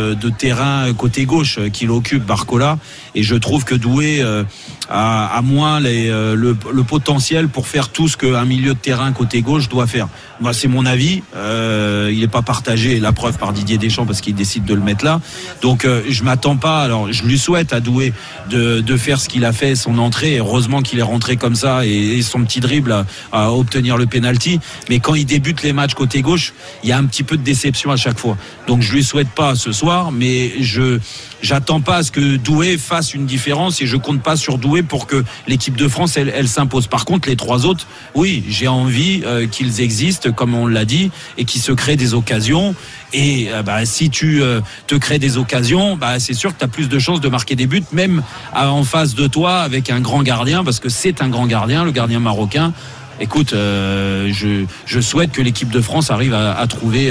de terrain côté gauche qu'il occupe, Barcola, et je trouve que Doué a moins le potentiel pour faire tout ce qu'un milieu de terrain côté gauche doit faire. Moi, c'est mon avis. Il n'est pas partagé, la preuve, par Didier Deschamps parce qu'il décide de le mettre là. Donc je m'attends pas. Alors je lui souhaite à Doué de faire ce qu'il a fait, son entrée. Heureusement qu'il est rentré comme ça et son petit dribble à obtenir le penalty. Mais quand il débute les matchs côté gauche, il y a un petit peu de déception à chaque fois. Donc je lui souhaite pas ce soir, mais j'attends pas à ce que Doué fasse une différence et je compte pas sur Doué pour que l'équipe de France elle s'impose. Par contre, les trois autres, oui, j'ai envie qu'ils existent comme on l'a dit et qu'ils se créent des occasions. Et si tu te crées des occasions, c'est sûr que tu as plus de chances de marquer des buts, même en face de toi avec un grand gardien, parce que c'est un grand gardien, le gardien marocain. Écoute, je souhaite que l'équipe de France arrive à trouver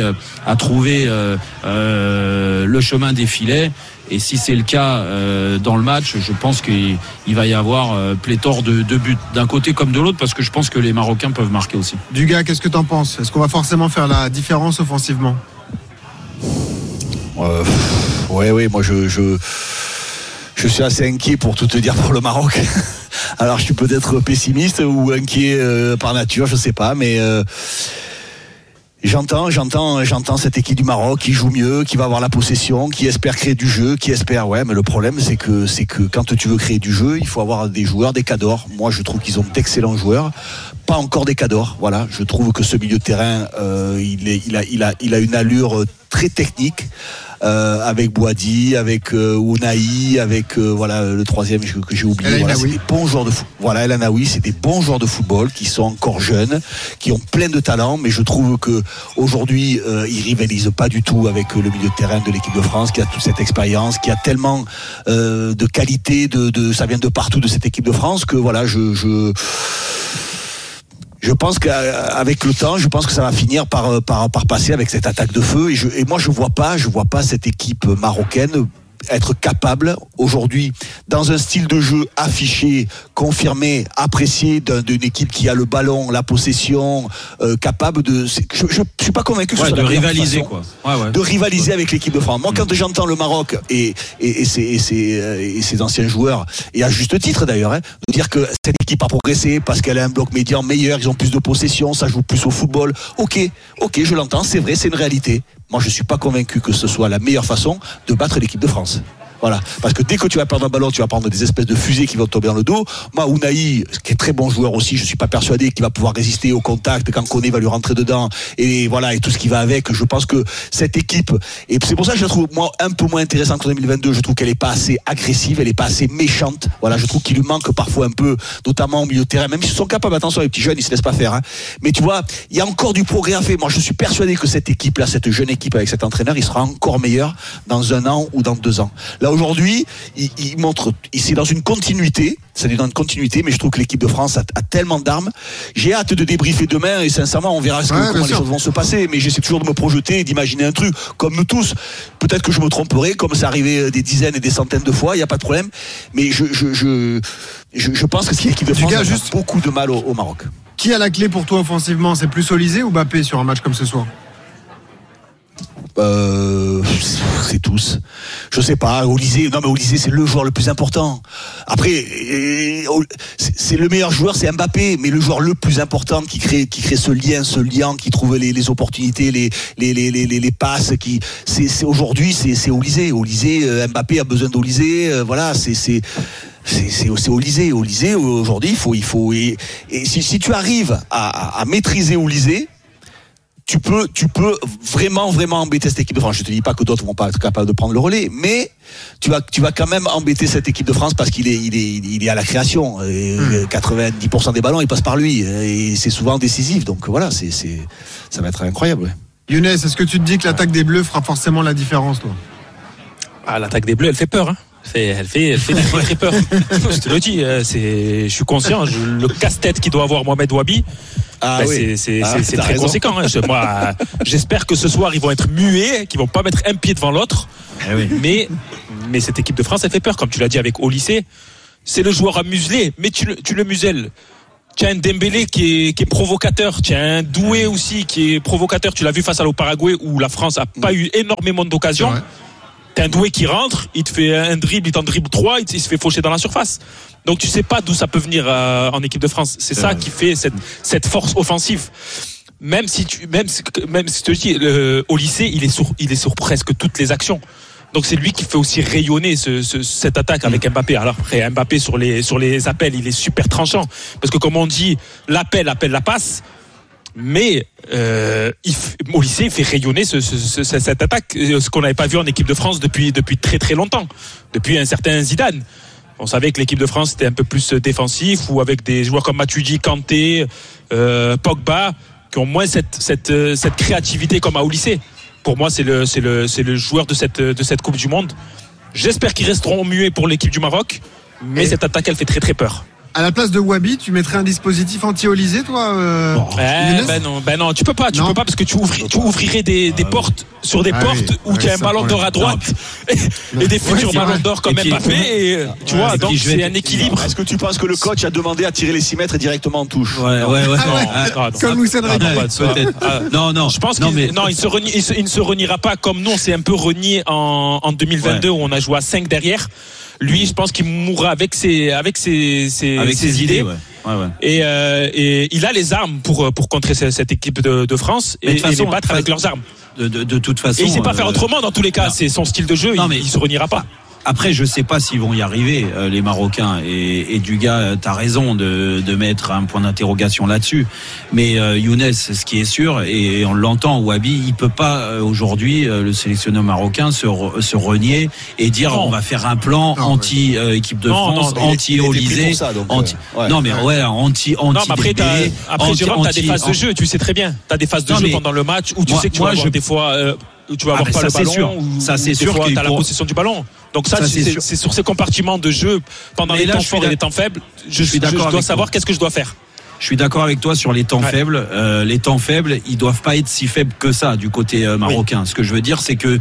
le chemin des filets. Et si c'est le cas dans le match, je pense qu'il va y avoir pléthore de buts d'un côté comme de l'autre, parce que je pense que les Marocains peuvent marquer aussi. Dugas, qu'est-ce que t'en penses ? Est-ce qu'on va forcément faire la différence offensivement ? Oui, moi je suis assez inquiet pour tout te dire pour le Maroc. Alors je suis peut-être pessimiste ou inquiet par nature, je sais pas, mais j'entends cette équipe du Maroc qui joue mieux, qui va avoir la possession, qui espère créer du jeu, mais le problème c'est que quand tu veux créer du jeu, il faut avoir des joueurs, des cadors. Moi je trouve qu'ils ont d'excellents joueurs, pas encore des cadors. Voilà, je trouve que ce milieu de terrain il a une allure très technique. Avec Boadi, avec Ounahi, avec le troisième que j'ai oublié. Voilà, c'est des bons joueurs de football. Voilà, El Anaoui, c'est des bons joueurs de football qui sont encore jeunes, qui ont plein de talent, mais je trouve que aujourd'hui ils rivalisent pas du tout avec le milieu de terrain de l'équipe de France, qui a toute cette expérience, qui a tellement de qualité, ça vient de partout de cette équipe de France que voilà, je pense qu'avec le temps, je pense que ça va finir par passer avec cette attaque de feu. Et moi, je vois pas cette équipe marocaine être capable aujourd'hui, dans un style de jeu affiché, confirmé, apprécié d'une équipe qui a le ballon, la possession, capable de. Je suis pas convaincu que ce soit de rivaliser quoi. De rivaliser avec l'équipe de France. Moi, quand j'entends le Maroc et ses anciens joueurs, et à juste titre d'ailleurs, de dire que cette équipe a progressé parce qu'elle a un bloc médian meilleur, ils ont plus de possession, ça joue plus au football. Ok, je l'entends, c'est vrai, c'est une réalité. Moi, je suis pas convaincu que ce soit la meilleure façon de battre l'équipe de France. Voilà, parce que dès que tu vas perdre un ballon, tu vas prendre des espèces de fusées qui vont tomber dans le dos. Moi, Ounahi, qui est très bon joueur aussi, je suis pas persuadé qu'il va pouvoir résister au contact quand Koné va lui rentrer dedans et voilà, et tout ce qui va avec. Je pense que cette équipe, et c'est pour ça que je la trouve moi un peu moins intéressante en 2022. Je trouve qu'elle est pas assez agressive, elle est pas assez méchante. Voilà, je trouve qu'il lui manque parfois un peu, notamment au milieu de terrain. Même s'ils sont capables, attention, les petits jeunes, ils se laissent pas faire. Mais tu vois, il y a encore du progrès à faire. Moi, je suis persuadé que cette équipe-là, cette jeune équipe avec cet entraîneur, il sera encore meilleur dans 1 an ou dans 2 ans. Là, aujourd'hui, il montre, c'est dans une continuité, mais je trouve que l'équipe de France a tellement d'armes. J'ai hâte de débriefer demain et sincèrement, on verra comment les choses vont se passer. Mais j'essaie toujours de me projeter et d'imaginer un truc, comme nous tous. Peut-être que je me tromperai, comme c'est arrivé des dizaines et des centaines de fois, il n'y a pas de problème. Mais je pense que si l'équipe de France a beaucoup de mal au Maroc. Qui a la clé pour toi offensivement ? C'est plus Olysée ou Mbappé sur un match comme ce soir ? C'est tous. Je sais pas. Olysée, c'est le joueur le plus important. Après, c'est le meilleur joueur, c'est Mbappé, mais le joueur le plus important qui crée ce lien, qui trouve les opportunités, les passes, c'est aujourd'hui, c'est Olysée. Mbappé a besoin d'Olysée. Voilà, c'est Olysée. Olysée aujourd'hui, il faut et si tu arrives à maîtriser Olysée, tu peux vraiment embêter cette équipe de France. Je te dis pas que d'autres vont pas être capables de prendre le relais, mais tu vas quand même embêter cette équipe de France parce qu'il est à la création. 90% des ballons, ils passent par lui et c'est souvent décisif. Donc voilà, ça va être incroyable. Ouais. Younes, est-ce que tu te dis que l'attaque des Bleus fera forcément la différence, toi ? L'attaque des Bleus, elle fait peur. Elle fait très peur. Je te le dis, je suis conscient. Le casse-tête qu'il doit avoir Mohamed Wabi. C'est très conséquent. Moi, j'espère que ce soir ils vont être muets, qu'ils vont pas mettre un pied devant l'autre. Mais cette équipe de France, elle fait peur, comme tu l'as dit avec Olysée. C'est le joueur à museler, mais tu le muselles. Tu as un Dembélé qui est provocateur. Tu as un Doué aussi qui est provocateur. Tu l'as vu face à l'Au Paraguay où la France a pas eu énormément d'occasions. T'as un Doué qui rentre, il te fait un dribble, il t'en dribble 3, il se fait faucher dans la surface. Donc tu sais pas d'où ça peut venir en équipe de France. C'est ça qui fait cette force offensive. Même si tu te dis, au lycée, il est sur presque toutes les actions. Donc c'est lui qui fait aussi rayonner cette attaque avec Mbappé. Alors après, Mbappé sur les appels, il est super tranchant. Parce que comme on dit, l'appel appelle la passe. Mais au lycée, il fait rayonner cette attaque, ce qu'on n'avait pas vu en équipe de France depuis très très longtemps, depuis un certain Zidane. On savait que l'équipe de France était un peu plus défensif, ou avec des joueurs comme Matuidi, Kanté, Pogba, qui ont moins cette créativité comme au lycée. Pour moi, c'est le joueur de cette Coupe du Monde. J'espère qu'ils resteront muets pour l'équipe du Maroc, mais cette attaque, elle fait très très peur. À la place de Wabi, tu mettrais un dispositif anti-Olysée, toi Ben non, tu peux pas parce que tu ouvrirais des portes sur des portes où tu as un ballon d'or à droite et des futurs ballons d'or comme Mbappé, et tu vois, donc c'est un équilibre. Est-ce que tu penses que le coach a demandé à tirer les 6 mètres directement en touche? Ouais. Comme Moussa Draghi. Peut-être. Non. Je pense il ne se reniera pas comme nous. On s'est un peu renié en 2022 où on a joué à 5 derrière. Lui, je pense qu'il mourra avec ses idées. Ouais. Et il a les armes pour contrer cette équipe de France et les battre avec leurs armes. De toute façon. Et il sait pas faire autrement dans tous les cas. C'est son style de jeu. Il se reniera pas. Après, je sais pas s'ils vont y arriver, les Marocains. Et Dugas, t'as raison de mettre un point d'interrogation là-dessus. Mais Younes, ce qui est sûr, et on l'entend, Wabi, il peut pas aujourd'hui, le sélectionneur marocain, se renier et dire on va faire un plan anti-équipe de France, anti-Olysée, anti. Non, mais après Jérôme, t'as des phases de jeu, tu sais très bien. T'as des phases de jeu pendant le match où tu sais que tu vas avoir des fois. Tu vas avoir pas le ballon, ça c'est sûr, tu as la possession du ballon. Donc ça c'est sur ces compartiments de jeu pendant les temps forts et les temps faibles, je dois savoir qu'est-ce que je dois faire. Je suis d'accord avec toi sur les temps faibles. Les temps faibles, ils doivent pas être si faibles que ça du côté marocain. Ce que je veux dire, c'est que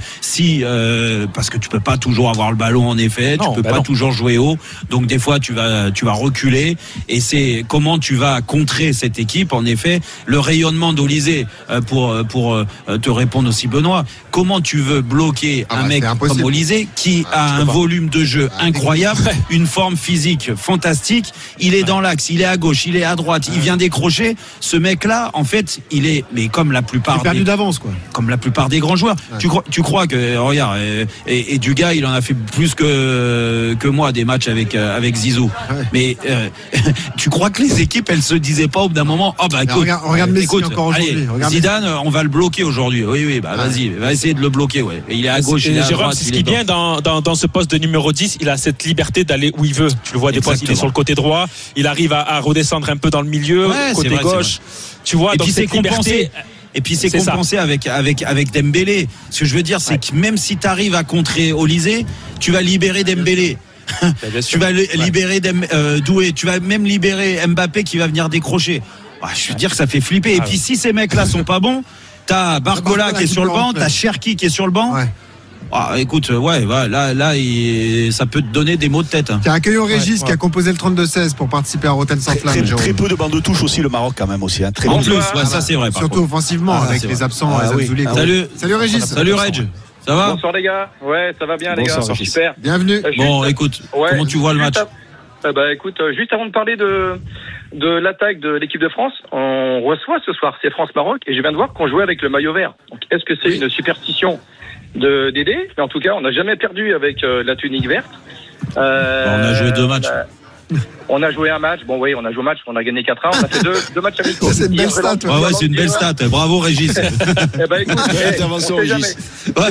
parce que tu peux pas toujours avoir le ballon, en effet, tu peux pas toujours jouer haut. Donc des fois, tu vas reculer. Et c'est comment tu vas contrer cette équipe. En effet, le rayonnement d'Olysée pour te répondre aussi, Benoît. Comment tu veux bloquer un mec comme Olysée qui a un volume de jeu incroyable, une forme physique fantastique. Il est dans l'axe, il est à gauche, il est à droite. Il vient décrocher. Ce mec-là, en fait, il est, mais comme la plupart perdu d'avance, quoi. Comme la plupart des grands joueurs. Ouais. Tu crois que, regarde, et Dugas, il en a fait plus que moi des matchs avec Zizou. Ouais. Mais tu crois que les équipes, elles se disaient pas au bout d'un moment, écoute, regarde Messi encore aujourd'hui. Zidane, on va le bloquer aujourd'hui. Oui, vas-y, va essayer de le bloquer. Ouais. Et il est à gauche, il est à droite. C'est ce qui est bien dans ce poste de numéro 10, il a cette liberté d'aller où il veut. Tu le vois des fois, il est sur le côté droit, il arrive à redescendre un peu dans le milieu, côté gauche, tu vois. Et donc puis c'est compensé. Et puis c'est compensé avec Dembélé. Ce que je veux dire, c'est que même si tu arrives à contrer Olysée, tu vas libérer Dembélé. Tu vas libérer Doué. Tu vas même libérer Mbappé qui va venir décrocher. Je veux dire que ça fait flipper. Et puis si ces mecs-là sont pas bons, t'as Barcola qui est sur le banc, t'as Cherki qui est sur le banc. Écoute, là, ça peut te donner des maux de tête. Accueillons Régis qui a composé le 32-16 pour participer à Rotten sans flamme. Très peu de bandes de touche aussi, le Maroc quand même aussi. Très en plus, ça c'est vrai. Surtout offensivement, avec les absents. Salut Régis. Salut Reg. Ça va? Bonsoir les gars. Ouais, ça va bien les gars. Super. Bienvenue. Écoute, comment tu vois le match? Écoute, juste avant de parler de l'attaque de l'équipe de France, on reçoit ce soir, c'est France-Maroc, et je viens de voir qu'on jouait avec le maillot vert. Donc, est-ce que c'est une superstition de Dédé? Mais en tout cas, on n'a jamais perdu avec la tunique verte. On a joué 2 matchs. On a joué un match. On a joué un match, on a gagné 4-1. On a fait deux matchs amicaux. C'est une belle stat. C'est une belle stat. Bravo Régis. Écoute, intervention Régis. C'est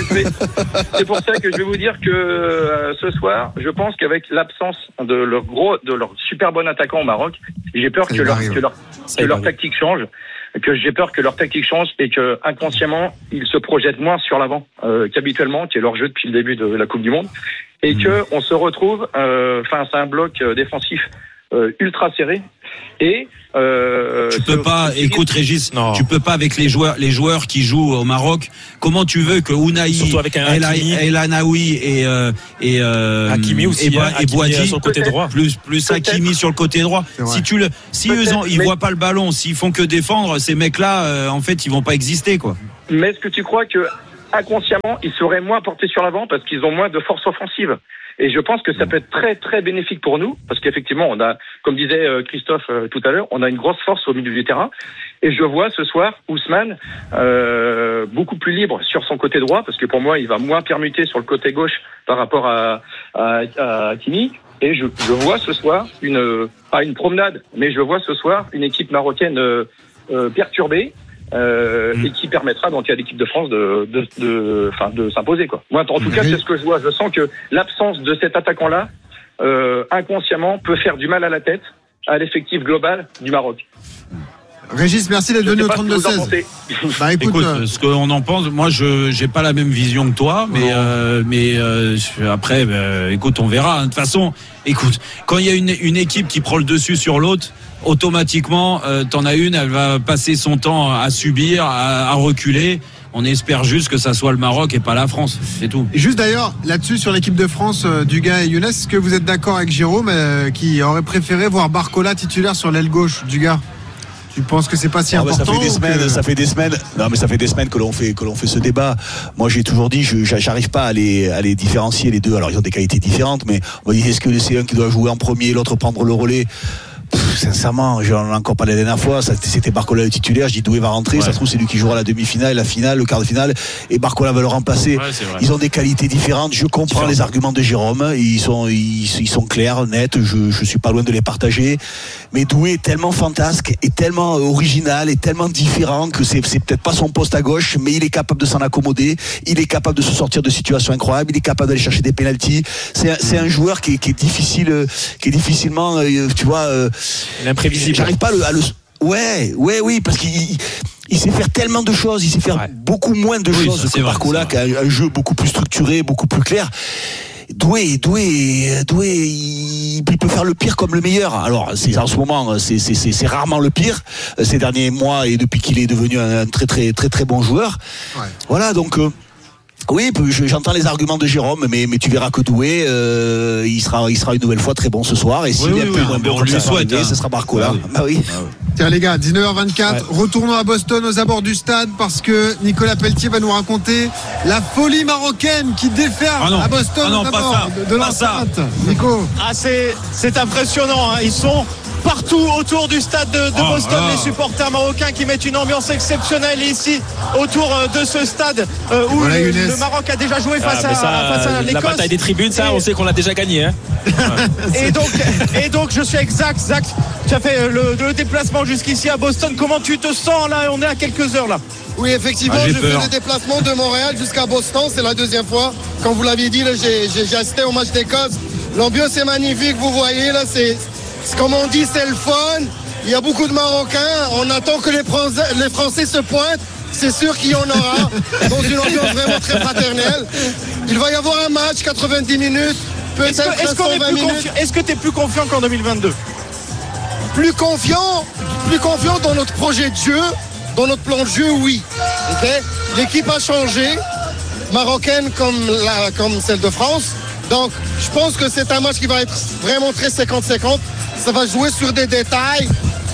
pour ça que je vais vous dire que ce soir, je pense qu'avec l'absence de leur super bon attaquant au Maroc, j'ai peur que leur tactique change. J'ai peur que leur tactique change et que inconsciemment ils se projettent moins sur l'avant qu'habituellement, qui est leur jeu depuis le début de la Coupe du Monde, et que on se retrouve face à un bloc défensif ultra serré. Et tu peux pas, écoute Régis, tu peux pas avec les joueurs qui jouent au Maroc. Comment tu veux que Ounahi, El Anaoui et Hakimi aussi, et Boadi sur le côté droit, plus Hakimi sur le côté droit. Si ils voient pas le ballon, s'ils font que défendre, ces mecs-là, en fait, ils vont pas exister, quoi. Mais est-ce que tu crois que inconsciemment, ils seraient moins portés sur l'avant parce qu'ils ont moins de force offensive. Et je pense que ça peut être très très bénéfique pour nous parce qu'effectivement, on a, comme disait Christophe tout à l'heure, on a une grosse force au milieu du terrain. Et je vois ce soir Ousmane beaucoup plus libre sur son côté droit parce que pour moi, il va moins permuter sur le côté gauche par rapport à Hakimi. Et je vois ce soir pas une promenade, mais je vois ce soir une équipe marocaine perturbée. Et qui permettra donc à l'équipe de France de s'imposer quoi. Moi en tout cas c'est ce que je vois. Je sens que l'absence de cet attaquant-là inconsciemment peut faire du mal à la tête à l'effectif global du Maroc. Régis, merci d'être venu au 32-16. Bah écoute, ce qu'on en pense, moi j'ai pas la même vision que toi, mais après, écoute, on verra. De toute façon, écoute, quand il y a une équipe qui prend le dessus sur l'autre, automatiquement, t'en as une, elle va passer son temps à subir, à reculer. On espère juste que ça soit le Maroc et pas la France, c'est tout. Et juste d'ailleurs, là-dessus, sur l'équipe de France, Dugas et Younes, est-ce que vous êtes d'accord avec Jérôme qui aurait préféré voir Barcola titulaire sur l'aile gauche, Dugas? Tu penses que c'est pas si important? Ça fait des semaines. Non, mais ça fait des semaines que l'on fait ce débat. Moi, j'ai toujours dit, j'arrive pas à les différencier les deux. Alors, ils ont des qualités différentes, mais on va dire, est-ce que c'est un qui doit jouer en premier, l'autre prendre le relais? Sincèrement, j'en ai encore parlé la dernière fois, c'était Barcola le titulaire, je dis Doué va rentrer, ça se trouve c'est lui qui jouera la demi-finale, la finale, le quart de finale, et Barcola va le remplacer. Ils ont des qualités différentes, je comprends les arguments de Jérôme, ils sont clairs, nets, je suis pas loin de les partager, mais Doué est tellement fantasque, et tellement original, et tellement différent que c'est peut-être pas son poste à gauche, mais il est capable de s'en accommoder, il est capable de se sortir de situations incroyables, il est capable d'aller chercher des pénaltys, c'est un joueur qui est difficile, qui est difficilement, tu vois, l'imprévisible. J'arrive pas à le. Oui, parce qu'il sait faire tellement de choses, il sait faire beaucoup moins de choses que Barcola, qui a un jeu beaucoup plus structuré, beaucoup plus clair. Doué, il peut faire le pire comme le meilleur. Alors, en ce moment, c'est rarement le pire ces derniers mois et depuis qu'il est devenu un très très très très bon joueur. Ouais. Voilà, donc. Oui, j'entends les arguments de Jérôme, mais tu verras que Doué, il sera une nouvelle fois très bon ce soir. Et s'il y a on lui souhaite, ce sera Barcola. Oui. Tiens les gars, 19h24, retournons à Boston aux abords du stade parce que Nicolas Pelletier va nous raconter la folie marocaine qui déferle à Boston aux abords de l'enceinte. Nico. C'est impressionnant, hein. Ils sont partout autour du stade de Boston, les supporters marocains qui mettent une ambiance exceptionnelle ici autour de ce stade où le Maroc a déjà joué face à l'Écosse. La bataille des tribunes, on sait qu'on l'a déjà gagné, hein. et donc je suis exact. Tu as fait le déplacement jusqu'ici à Boston. Comment tu te sens là? On est à quelques heures là. Oui, effectivement, je fais le déplacement de Montréal jusqu'à Boston. C'est la deuxième fois. Comme vous l'aviez dit, j'ai assisté au match d'Écosse. L'ambiance est magnifique, vous voyez là, c'est comme on dit, c'est le fun. Il y a beaucoup de Marocains. On attend que les Français se pointent. C'est sûr qu'il y en aura. Dans une ambiance vraiment très fraternelle. Il va y avoir un match, 90 minutes. Peut-être 120 minutes. Est-ce que tu es plus confiant qu'en 2022? Plus confiant dans notre projet de jeu, dans notre plan de jeu, oui. Okay? L'équipe a changé, marocaine comme celle de France. Donc, je pense que c'est un match qui va être vraiment très 50-50. Ça va jouer sur des détails.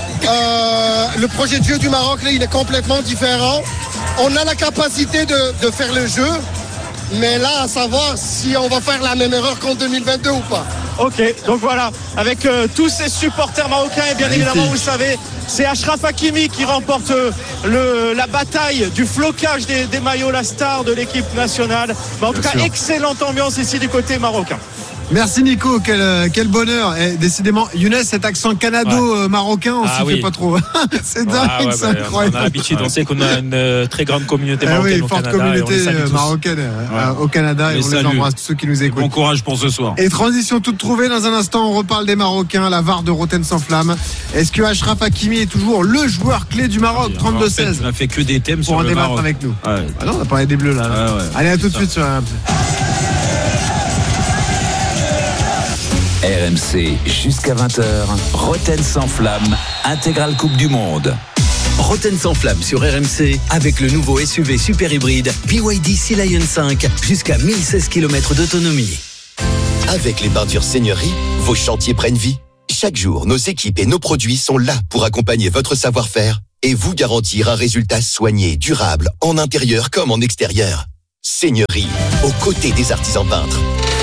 Le projet de jeu du Maroc, là, il est complètement différent. On a la capacité de faire le jeu, mais là, à savoir si on va faire la même erreur qu'en 2022 ou pas. Ok, donc voilà, avec tous ces supporters marocains, et bien évidemment, vous le savez, c'est Achraf Hakimi qui remporte la bataille du flocage des maillots, la star de l'équipe nationale. Mais en tout cas, excellente ambiance ici du côté marocain. Merci Nico, quel bonheur. Et décidément, Younes, cet accent canado-marocain, on s'y fait pas trop. C'est dingue, c'est incroyable. On a l'habitude, on sait qu'on a une très grande communauté marocaine au Canada. Oui, forte communauté marocaine au Canada, et on les embrasse, tous ceux qui nous écoutent. Bon courage pour ce soir. Et transition toute trouvée, dans un instant, on reparle des Marocains, la VAR de Rotten sans flamme. Est-ce que Achraf Hakimi est toujours le joueur clé du Maroc, 32-16? On a fait que des thèmes sur le Maroc. Pour en débattre avec nous. Ah non, on a parlé des Bleus là. Allez, à tout de suite sur RMC. RMC jusqu'à 20h, Rotten sans flamme, intégrale Coupe du Monde. Rotten sans flamme sur RMC avec le nouveau SUV super hybride BYD Sea Lion 5 jusqu'à 1016 km d'autonomie. Avec les peintures Seigneurie, vos chantiers prennent vie. Chaque jour, nos équipes et nos produits sont là pour accompagner votre savoir-faire et vous garantir un résultat soigné, durable, en intérieur comme en extérieur. Seigneurie, aux côtés des artisans peintres.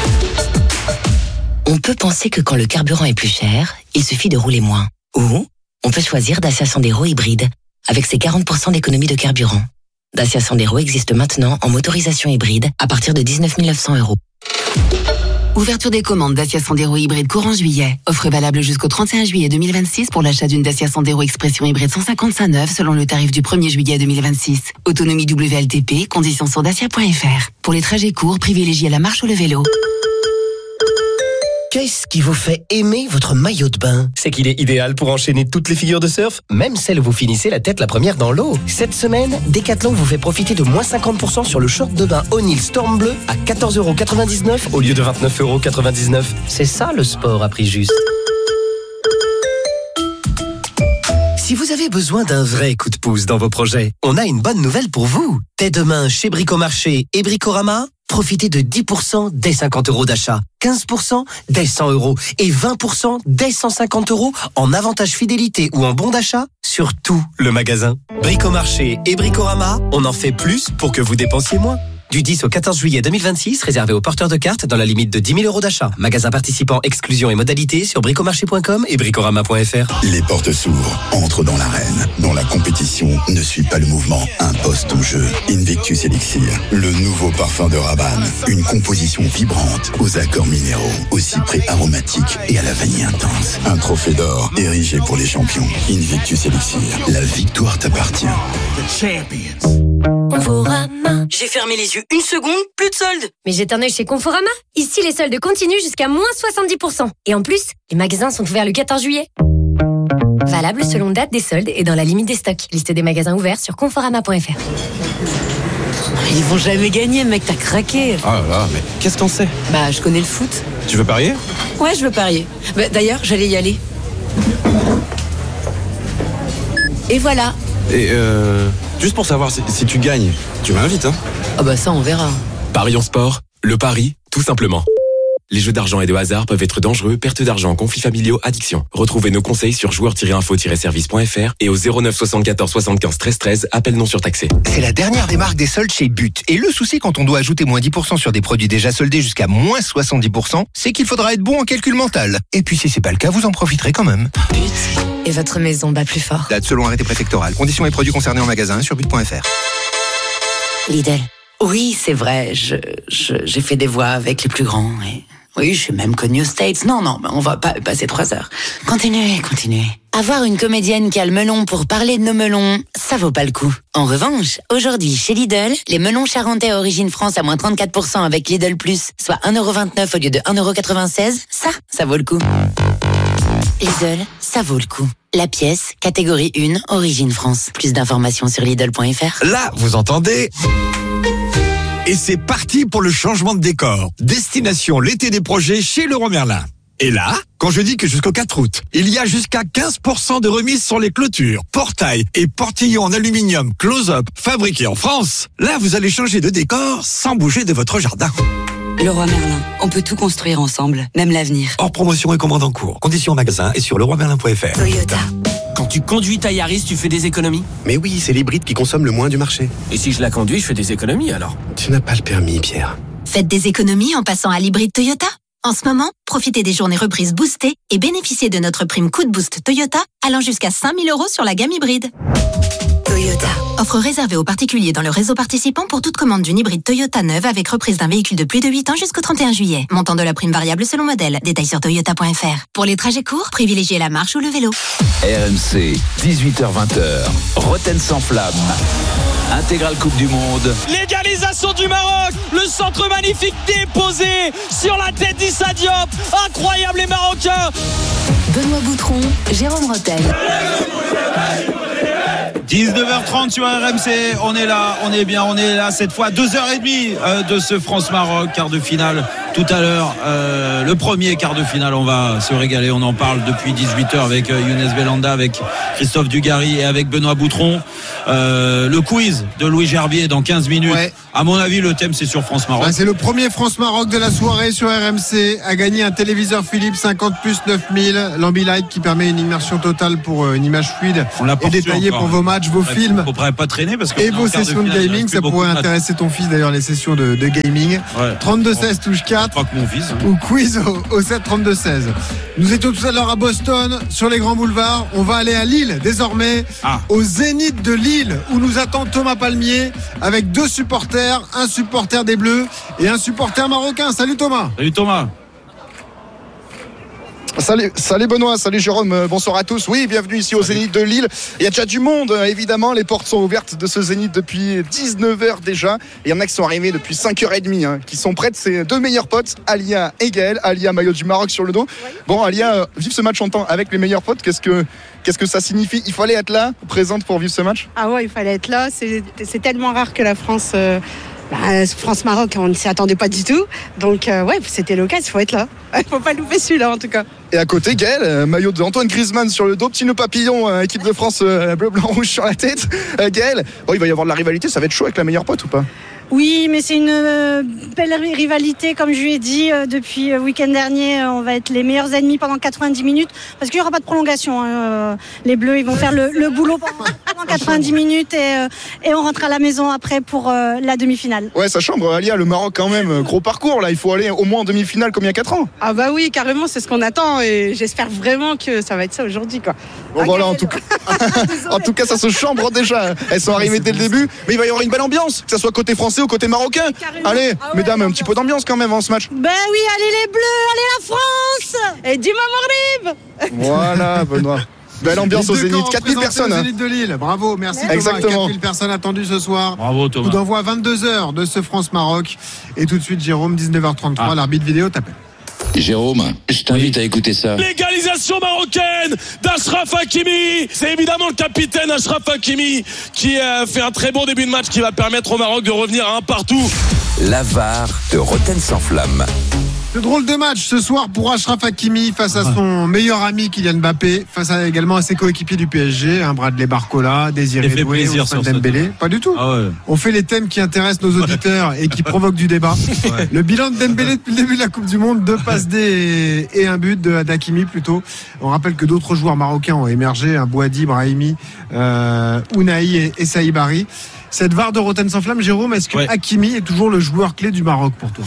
On peut penser que quand le carburant est plus cher, il suffit de rouler moins. Ou on peut choisir Dacia Sandero hybride, avec ses 40% d'économie de carburant. Dacia Sandero existe maintenant en motorisation hybride à partir de 19 900 €. Ouverture des commandes Dacia Sandero hybride courant juillet. Offre valable jusqu'au 31 juillet 2026 pour l'achat d'une Dacia Sandero Expression hybride 155 neuve selon le tarif du 1er juillet 2026. Autonomie WLTP, conditions sur dacia.fr. Pour les trajets courts, privilégiez la marche ou le vélo. Qu'est-ce qui vous fait aimer votre maillot de bain? C'est qu'il est idéal pour enchaîner toutes les figures de surf, même celles où vous finissez la tête la première dans l'eau. Cette semaine, Decathlon vous fait profiter de moins 50% sur le short de bain O'Neill Storm Bleu à 14,99 € au lieu de 29,99 €. C'est ça le sport à prix juste. Si vous avez besoin d'un vrai coup de pouce dans vos projets, on a une bonne nouvelle pour vous. Dès demain, chez Bricomarché et Bricorama, profitez de 10% dès 50 € d'achat, 15% dès 100 € et 20% dès 150 € en avantage fidélité ou en bon d'achat sur tout le magasin. Bricomarché et Bricorama, on en fait plus pour que vous dépensiez moins. Du 10 au 14 juillet 2026, réservé aux porteurs de cartes dans la limite de 10 000 € d'achat. Magasin participant, exclusion et modalités sur bricomarché.com et bricorama.fr. Les portes s'ouvrent, entre dans l'arène, dont la compétition ne suit pas le mouvement, impose ton jeu. Invictus Elixir, le nouveau parfum de Rabanne. Une composition vibrante, aux accords minéraux, au cyprès aromatique et à la vanille intense. Un trophée d'or érigé pour les champions. Invictus Elixir, la victoire t'appartient. The champions. Conforama. J'ai fermé les yeux une seconde, plus de soldes. Mais j'éternue chez Conforama. Ici, les soldes continuent jusqu'à moins 70%. Et en plus, les magasins sont ouverts le 14 juillet. Valable selon date des soldes et dans la limite des stocks. Liste des magasins ouverts sur conforama.fr. Ils vont jamais gagner, mec, t'as craqué. Oh là là, mais qu'est-ce que t'en sais? Bah, je connais le foot. Tu veux parier? Ouais, je veux parier. Bah, d'ailleurs, j'allais y aller. Et voilà. Et juste pour savoir si tu gagnes, tu m'invites, hein? Ah bah ça, on verra. Parions Sport, le pari, tout simplement. Les jeux d'argent et de hasard peuvent être dangereux, perte d'argent, conflits familiaux, addiction. Retrouvez nos conseils sur joueurs-info-service.fr et au 09 74 75 13 13, appel non surtaxé. C'est la dernière des marques des soldes chez But. Et le souci quand on doit ajouter moins 10% sur des produits déjà soldés jusqu'à moins 70%, c'est qu'il faudra être bon en calcul mental. Et puis si c'est pas le cas, vous en profiterez quand même. But. Et votre maison bat plus fort. Date selon arrêté préfectoral. Conditions et produits concernés en magasin sur but.fr. Lidl. Oui, c'est vrai, j'ai fait des voix avec les plus grands et... Oui, je suis même connue aux States. Non, mais on va pas passer 3 heures. Continuez. Avoir une comédienne qui a le melon pour parler de nos melons, ça vaut pas le coup. En revanche, aujourd'hui, chez Lidl, les melons charentais à origine France à moins 34% avec Lidl Plus, soit 1,29 € au lieu de 1,96 €, ça vaut le coup. Lidl, ça vaut le coup. La pièce, catégorie 1, origine France. Plus d'informations sur Lidl.fr. Là, vous entendez ? Et c'est parti pour le changement de décor. Destination l'été des projets chez Leroy Merlin. Et là, quand je dis que jusqu'au 4 août, il y a jusqu'à 15% de remise sur les clôtures, portails et portillons en aluminium close-up fabriqués en France, là vous allez changer de décor sans bouger de votre jardin. Leroy Merlin, on peut tout construire ensemble, même l'avenir. Hors promotion et commande en cours. Conditions en magasin et sur leroymerlin.fr. Toyota. Quand tu conduis ta Yaris, tu fais des économies? Mais oui, c'est l'hybride qui consomme le moins du marché. Et si je la conduis, je fais des économies alors? Tu n'as pas le permis, Pierre. Faites des économies en passant à l'hybride Toyota. En ce moment, profitez des journées reprises boostées et bénéficiez de notre prime coup de boost Toyota allant jusqu'à 5 000 € sur la gamme hybride. Toyota. Offre réservée aux particuliers dans le réseau participant pour toute commande d'une hybride Toyota neuve avec reprise d'un véhicule de plus de 8 ans jusqu'au 31 juillet. Montant de la prime variable selon modèle. Détails sur toyota.fr. Pour les trajets courts, privilégiez la marche ou le vélo. RMC, 18h-20h. Roten sans flamme. Intégrale Coupe du Monde. L'égalisation du Maroc. Le centre magnifique déposé sur la tête d'Issa Diop. Incroyable les Marocains. Benoît Boutron, Jérôme Rotten. 19h30 sur RMC, on est là cette fois, 2h30 de ce France-Maroc, quart de finale tout à l'heure, le premier quart de finale, on va se régaler, on en parle depuis 18h avec Younes Belhanda, avec Christophe Dugarry et avec Benoît Boutron. Le quiz de Louis Gerbier dans 15 minutes. Ouais. À mon avis, le thème c'est sur France-Maroc. C'est le premier France-Maroc de la soirée sur RMC, a gagné un téléviseur Philips 50 plus 9000, l'Ambilight qui permet une immersion totale pour une image fluide et détaillée pour vos matchs. matchs, vos films. Faut pas traîner parce que et vos sessions de gaming, ça pourrait intéresser ton fils d'ailleurs, les sessions de gaming. 32-16 touche 4. Pas que mon fils. Ou quiz au 7-32-16. Nous étions tout à l'heure à Boston, sur les grands boulevards. On va aller à Lille désormais, au Zénith de Lille, où nous attend Thomas Palmier avec 2 supporters, un supporter des Bleus et un supporter marocain. Salut Thomas. Salut Thomas. Salut Benoît, salut Jérôme, bonsoir à tous. Oui, bienvenue ici au Zénith de Lille. Il y a déjà du monde, évidemment. Les portes sont ouvertes de ce Zénith depuis 19h déjà. Il y en a qui sont arrivés depuis 5h30, qui sont prêts. C'est 2 meilleurs potes, Alia et Gaël. Alia, maillot du Maroc sur le dos. Bon, Alia, vive ce match en temps avec les meilleurs potes. Qu'est-ce que ça signifie? Il fallait être là, présente pour vivre ce match? Ah ouais, il fallait être là. C'est tellement rare que la France... France-Maroc, on ne s'y attendait pas du tout. Donc, c'était l'occasion, il faut être là. Il ne faut pas louper celui-là, en tout cas. Et à côté, Gaël, maillot d'Antoine Griezmann sur le dos, petit nœud papillon, équipe de France, bleu, blanc, rouge sur la tête. Gaël, il va y avoir de la rivalité, ça va être chaud avec la meilleure pote ou pas? Oui, mais c'est une belle rivalité, comme je lui ai dit depuis le week-end dernier. On va être les meilleurs ennemis pendant 90 minutes parce qu'il n'y aura pas de prolongation. Les Bleus, ils vont faire le boulot pendant 90 minutes et on rentre à la maison après pour la demi-finale. Ouais, ça chambre, Alia, le Maroc quand même, gros parcours là. Il faut aller au moins en demi-finale comme il y a 4 ans. Ah bah oui, carrément, c'est ce qu'on attend et j'espère vraiment que ça va être ça aujourd'hui, quoi. Bon, voilà, en tout cas, ça se chambre déjà. Elles sont arrivées dès le début, mais il va y avoir une belle ambiance, que ça soit côté français ou côté marocain. Allez, mesdames, un petit peu d'ambiance quand même en ce match. Ben oui, allez les Bleus, allez la France et du Mamorib. Voilà, Benoît. Belle ambiance au Zénith, 4000 personnes. Au Zénith de Lille, bravo, merci Thomas. Exactement. 4000 personnes attendues ce soir. Bravo Thomas. Coup d'envoi à 22h de ce France-Maroc. Et tout de suite, Jérôme, 19h33, l'arbitre vidéo t'appelle. Jérôme, je t'invite à écouter ça. L'égalisation marocaine d'Achraf Hakimi. C'est évidemment le capitaine Achraf Hakimi qui fait un très bon début de match qui va permettre au Maroc de revenir à 1 partout. La VAR de Roten sans flamme. Ce drôle de match ce soir pour Achraf Hakimi face à son meilleur ami Kylian Mbappé, également à ses coéquipiers du PSG, Bradley Barcola, Désiré Doué, Ousmane Dembélé. Pas du tout. On fait les thèmes qui intéressent nos auditeurs et qui provoquent du débat. Le bilan de Dembélé depuis le début de la Coupe du Monde, 2 passes D et un but d'Hakimi plutôt. On rappelle que d'autres joueurs marocains ont émergé, Bouhaddi, Brahimi, Ounahi et Saïbari. Cette VAR de Roten sans flamme, Jérôme, est-ce que Hakimi est toujours le joueur clé du Maroc pour toi?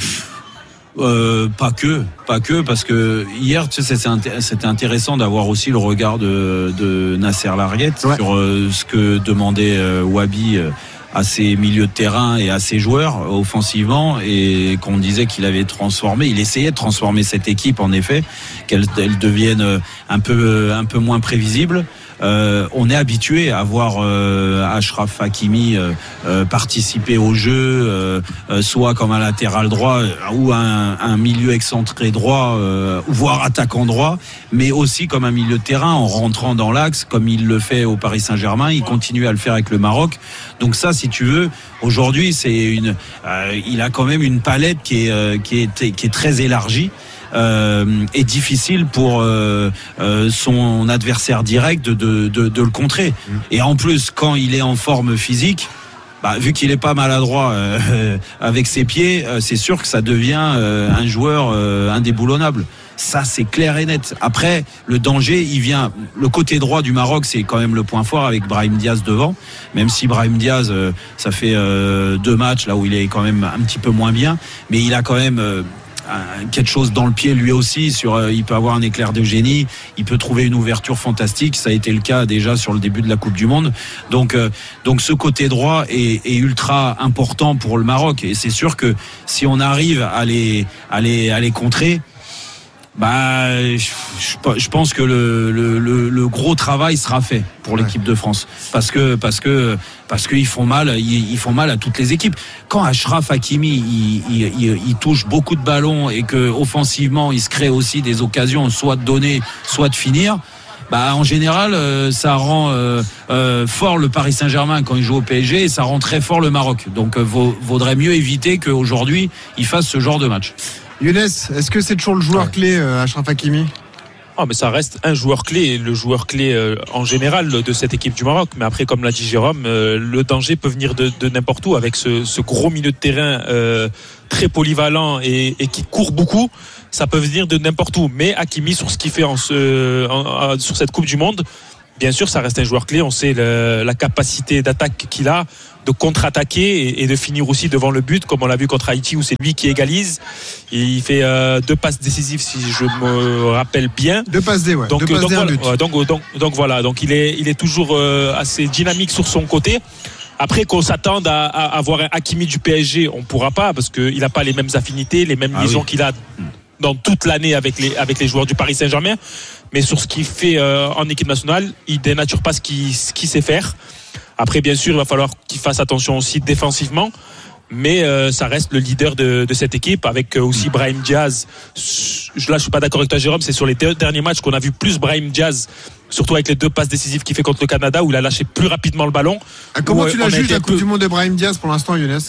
Pas que, parce que hier, tu sais, c'était intéressant d'avoir aussi le regard de Nasser Larguette sur ce que demandait Wabi à ses milieux de terrain et à ses joueurs offensivement, et qu'on disait qu'il avait il essayait de transformer cette équipe en effet, qu'elle devienne un peu moins prévisible. On est habitué à voir Achraf Hakimi participer au jeu, soit comme un latéral droit ou un milieu excentré droit, voire attaquant droit, mais aussi comme un milieu de terrain en rentrant dans l'axe, comme il le fait au Paris Saint-Germain. Il continue à le faire avec le Maroc. Donc ça, si tu veux, aujourd'hui, il a quand même une palette qui est très élargie. Est difficile pour son adversaire direct de le contrer. Et en plus, quand il est en forme physique, vu qu'il est pas maladroit avec ses pieds, c'est sûr que ça devient un joueur indéboulonnable. Ça, c'est clair et net. Après, le danger, il vient. Le côté droit du Maroc, c'est quand même le point fort avec Brahim Diaz devant. Même si Brahim Diaz, ça fait 2 matchs là où il est quand même un petit peu moins bien, mais il a quand même quelque chose dans le pied lui aussi. Il peut avoir un éclair de génie, il peut trouver une ouverture fantastique. Ça a été le cas déjà sur le début de la Coupe du Monde. Donc ce côté droit est ultra important pour le Maroc, et c'est sûr que si on arrive à les contrer, je pense que le gros travail sera fait pour l'équipe de France, parce qu'ils font mal à toutes les équipes. Quand Achraf Hakimi il touche beaucoup de ballons et que offensivement il se crée aussi des occasions, soit de donner, soit de finir, en général ça rend fort le Paris Saint-Germain quand il joue au PSG, et ça rend très fort le Maroc. Donc vaudrait mieux éviter qu'aujourd'hui il fasse ce genre de match. Younes, est-ce que c'est toujours le joueur clé, Achraf Hakimi? Mais ça reste un joueur clé, le joueur clé en général de cette équipe du Maroc. Mais après, comme l'a dit Jérôme, le danger peut venir de n'importe où, avec ce gros milieu de terrain très polyvalent et qui court beaucoup. Ça peut venir de n'importe où. Mais Hakimi, sur ce qu'il fait sur cette Coupe du Monde, bien sûr, ça reste un joueur clé. On sait la capacité d'attaque qu'il a, de contre-attaquer et de finir aussi devant le but, comme on l'a vu contre Haïti où c'est lui qui égalise. Et il fait 2 passes décisives si je me rappelle bien. 2 passes D, ouais. Donc voilà, donc il est toujours assez dynamique sur son côté. Après qu'on s'attende à avoir un Hakimi du PSG, on pourra pas parce qu'il n'a pas les mêmes affinités, les mêmes liaisons qu'il a dans toute l'année avec les joueurs du Paris Saint-Germain. Mais sur ce qu'il fait en équipe nationale, il dénature pas ce qu'il sait faire. Après, bien sûr, il va falloir qu'il fasse attention aussi défensivement, mais ça reste le leader de cette équipe avec aussi Brahim Diaz. Là, je suis pas d'accord avec toi, Jérôme. C'est sur les 2 derniers matchs qu'on a vu plus Brahim Diaz, surtout avec les 2 passes décisives qu'il fait contre le Canada, où il a lâché plus rapidement le ballon. Comment tu la juges la Coupe du Monde de Brahim Diaz pour l'instant, Younes?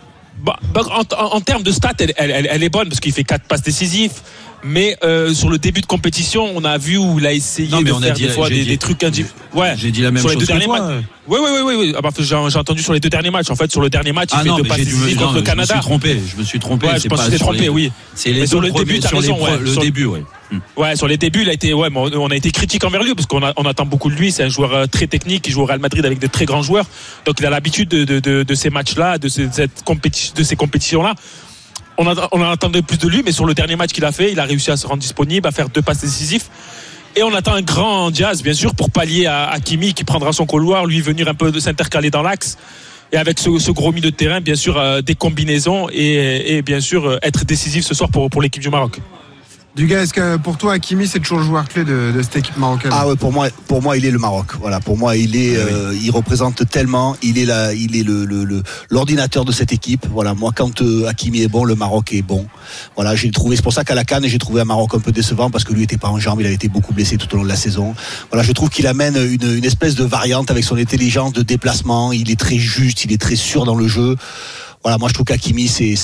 En termes de stats, elle est bonne parce qu'il fait 4 passes décisives. Mais sur le début de compétition, on a vu où il a essayé de faire des fois des trucs individuels. Ouais, j'ai dit la même sur chose les 2 derniers matchs. Oui. Ah bah, j'ai entendu sur les 2 derniers matchs. En fait, sur le dernier match, il fait 2 passes décisives contre le Canada. Je me suis trompé. Ouais, je pense que tu t'es trompé, oui. C'est les sur le début, t'as raison. Le début, ouais. Ouais, sur les débuts, il a été, on a été critique envers lui parce qu'on attend beaucoup de lui. C'est un joueur très technique qui joue au Real Madrid avec de très grands joueurs. Donc, il a l'habitude de ces matchs-là, de ces compétitions-là. On en attendait plus de lui, mais sur le dernier match qu'il a fait, il a réussi à se rendre disponible, à faire 2 passes décisives. Et on attend un grand Diaz, bien sûr, pour pallier à Hakimi qui prendra son couloir, lui venir un peu de s'intercaler dans l'axe. Et avec ce gros milieu de terrain, bien sûr, des combinaisons et bien sûr, être décisif ce soir pour l'équipe du Maroc. Dugas, est-ce que pour toi Hakimi c'est toujours le joueur clé de cette équipe marocaine? Ah ouais, pour moi il est le Maroc. Voilà, pour moi il est il représente tellement, il est l'ordinateur de cette équipe. Voilà, moi quand Hakimi est bon, le Maroc est bon. Voilà, j'ai trouvé, c'est pour ça qu'à la CAN j'ai trouvé un Maroc un peu décevant parce que lui était pas en jambes, il avait été beaucoup blessé tout au long de la saison. Voilà, je trouve qu'il amène une espèce de variante avec son intelligence de déplacement, il est très juste, il est très sûr dans le jeu. Voilà, moi je trouve qu'Hakimi c'est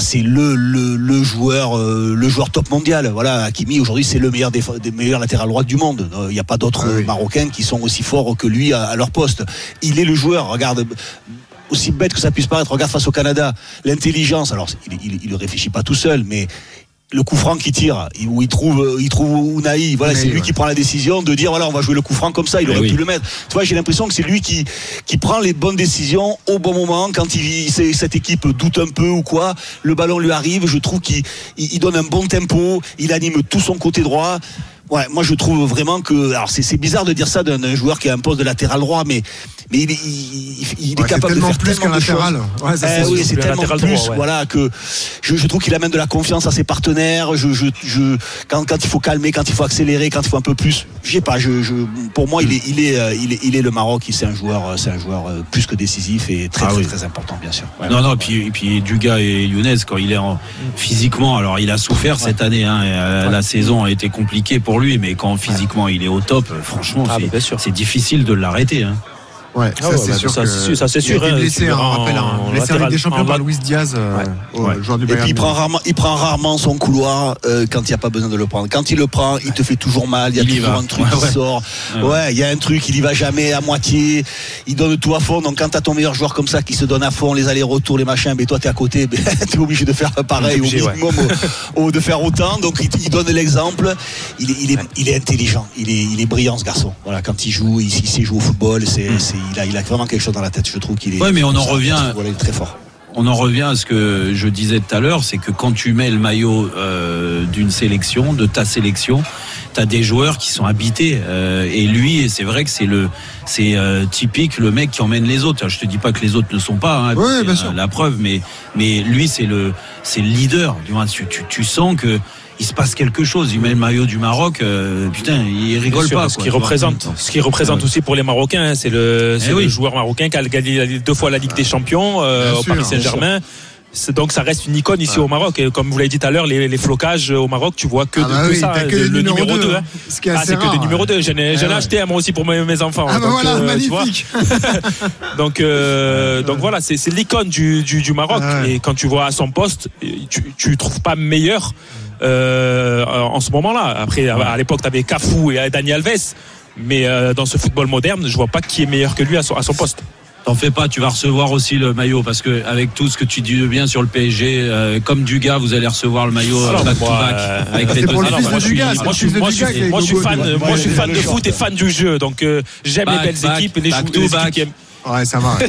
le joueur top mondial. Voilà, Hakimi aujourd'hui c'est le meilleur des meilleurs latéral droit du monde. Il n'y a pas d'autres Marocains qui sont aussi forts que lui à leur poste. Il est le joueur. Regarde, aussi bête que ça puisse paraître, regarde face au Canada, l'intelligence. Alors il ne réfléchit pas tout seul, mais le coup franc qu'il tire, où il trouve Unai, voilà, c'est lui qui prend la décision de dire voilà, on va jouer le coup franc comme ça, il aurait pu le mettre. Tu vois, j'ai l'impression que c'est lui qui prend les bonnes décisions au bon moment quand cette équipe doute un peu ou quoi, le ballon lui arrive, je trouve qu'il donne un bon tempo, il anime tout son côté droit. Ouais, moi je trouve vraiment que, alors c'est bizarre de dire ça d'un joueur qui a un poste de latéral droit, mais il est capable de faire plus qu'un latéral. Ouais, oui, c'est tellement plus, droit, voilà, que je trouve qu'il amène de la confiance à ses partenaires. Quand il faut calmer, quand il faut accélérer, quand il faut un peu plus, je sais pas. Pour moi, il est le Maroc. C'est un joueur plus que décisif et très important, bien sûr. Ouais, non, puis Dugas et Younes, quand il est physiquement, alors il a souffert cette année. La saison a été compliquée pour lui, mais quand physiquement il est au top, franchement, c'est difficile de l'arrêter. Ouais, c'est sûr. Ça c'est sûr. Il a été blessé, on rappelle, blessé avec des champions par Luis Diaz, joueur du Bayern. Et puis il prend rarement son couloir quand il n'y a pas besoin de le prendre. Quand il le prend, il te fait toujours mal. Il y a toujours un truc qui sort. Ouais, il y a un truc, il y va jamais à moitié. Il donne tout à fond. Donc quand t'as ton meilleur joueur comme ça qui se donne à fond, les allers-retours, les machins, mais toi t'es à côté, t'es obligé de faire pareil, de faire autant. Donc il donne l'exemple. Il est intelligent. Il est brillant, ce garçon. Voilà, quand il joue, il sait jouer au football. Il a vraiment quelque chose dans la tête. Je trouve qu'il est. Ouais, mais on en revient. Il est très fort. On en revient à ce que je disais tout à l'heure, c'est que quand tu mets le maillot d'une sélection, de ta sélection, t'as des joueurs qui sont habités. Et lui, c'est vrai que c'est typique le mec qui emmène les autres. Je te dis pas que les autres ne sont pas. Oui, bien sûr. La preuve, mais lui, c'est le leader. Du moins, tu sens que. Il se passe quelque chose. Il met le maillot du Maroc, putain, il rigole pas. Ce qu'il représente aussi pour les Marocains, c'est le joueur marocain qui a gagné 2 fois la Ligue des Champions au Paris Saint-Germain. Donc ça reste une icône ici au Maroc. Et comme vous l'avez dit tout à l'heure, les flocages au Maroc, tu vois que ça, le numéro 2. C'est que le numéro 2. J'en ai acheté moi aussi pour mes enfants. Ah bah voilà, magnifique. Donc voilà, c'est l'icône du Maroc. Et quand tu vois à son poste, tu trouves pas meilleur en ce moment-là. Après, à l'époque, t'avais Cafou et Dani Alves, mais dans ce football moderne, je vois pas qui est meilleur que lui à son poste. T'en fais pas, tu vas recevoir aussi le maillot parce que avec tout ce que tu dis de bien sur le PSG, comme Dugas, vous allez recevoir le maillot back-to-back avec les deux. Moi, je suis fan de foot et fan du jeu, donc j'aime les belles équipes et les joueurs qui aiment. Ouais, ça va.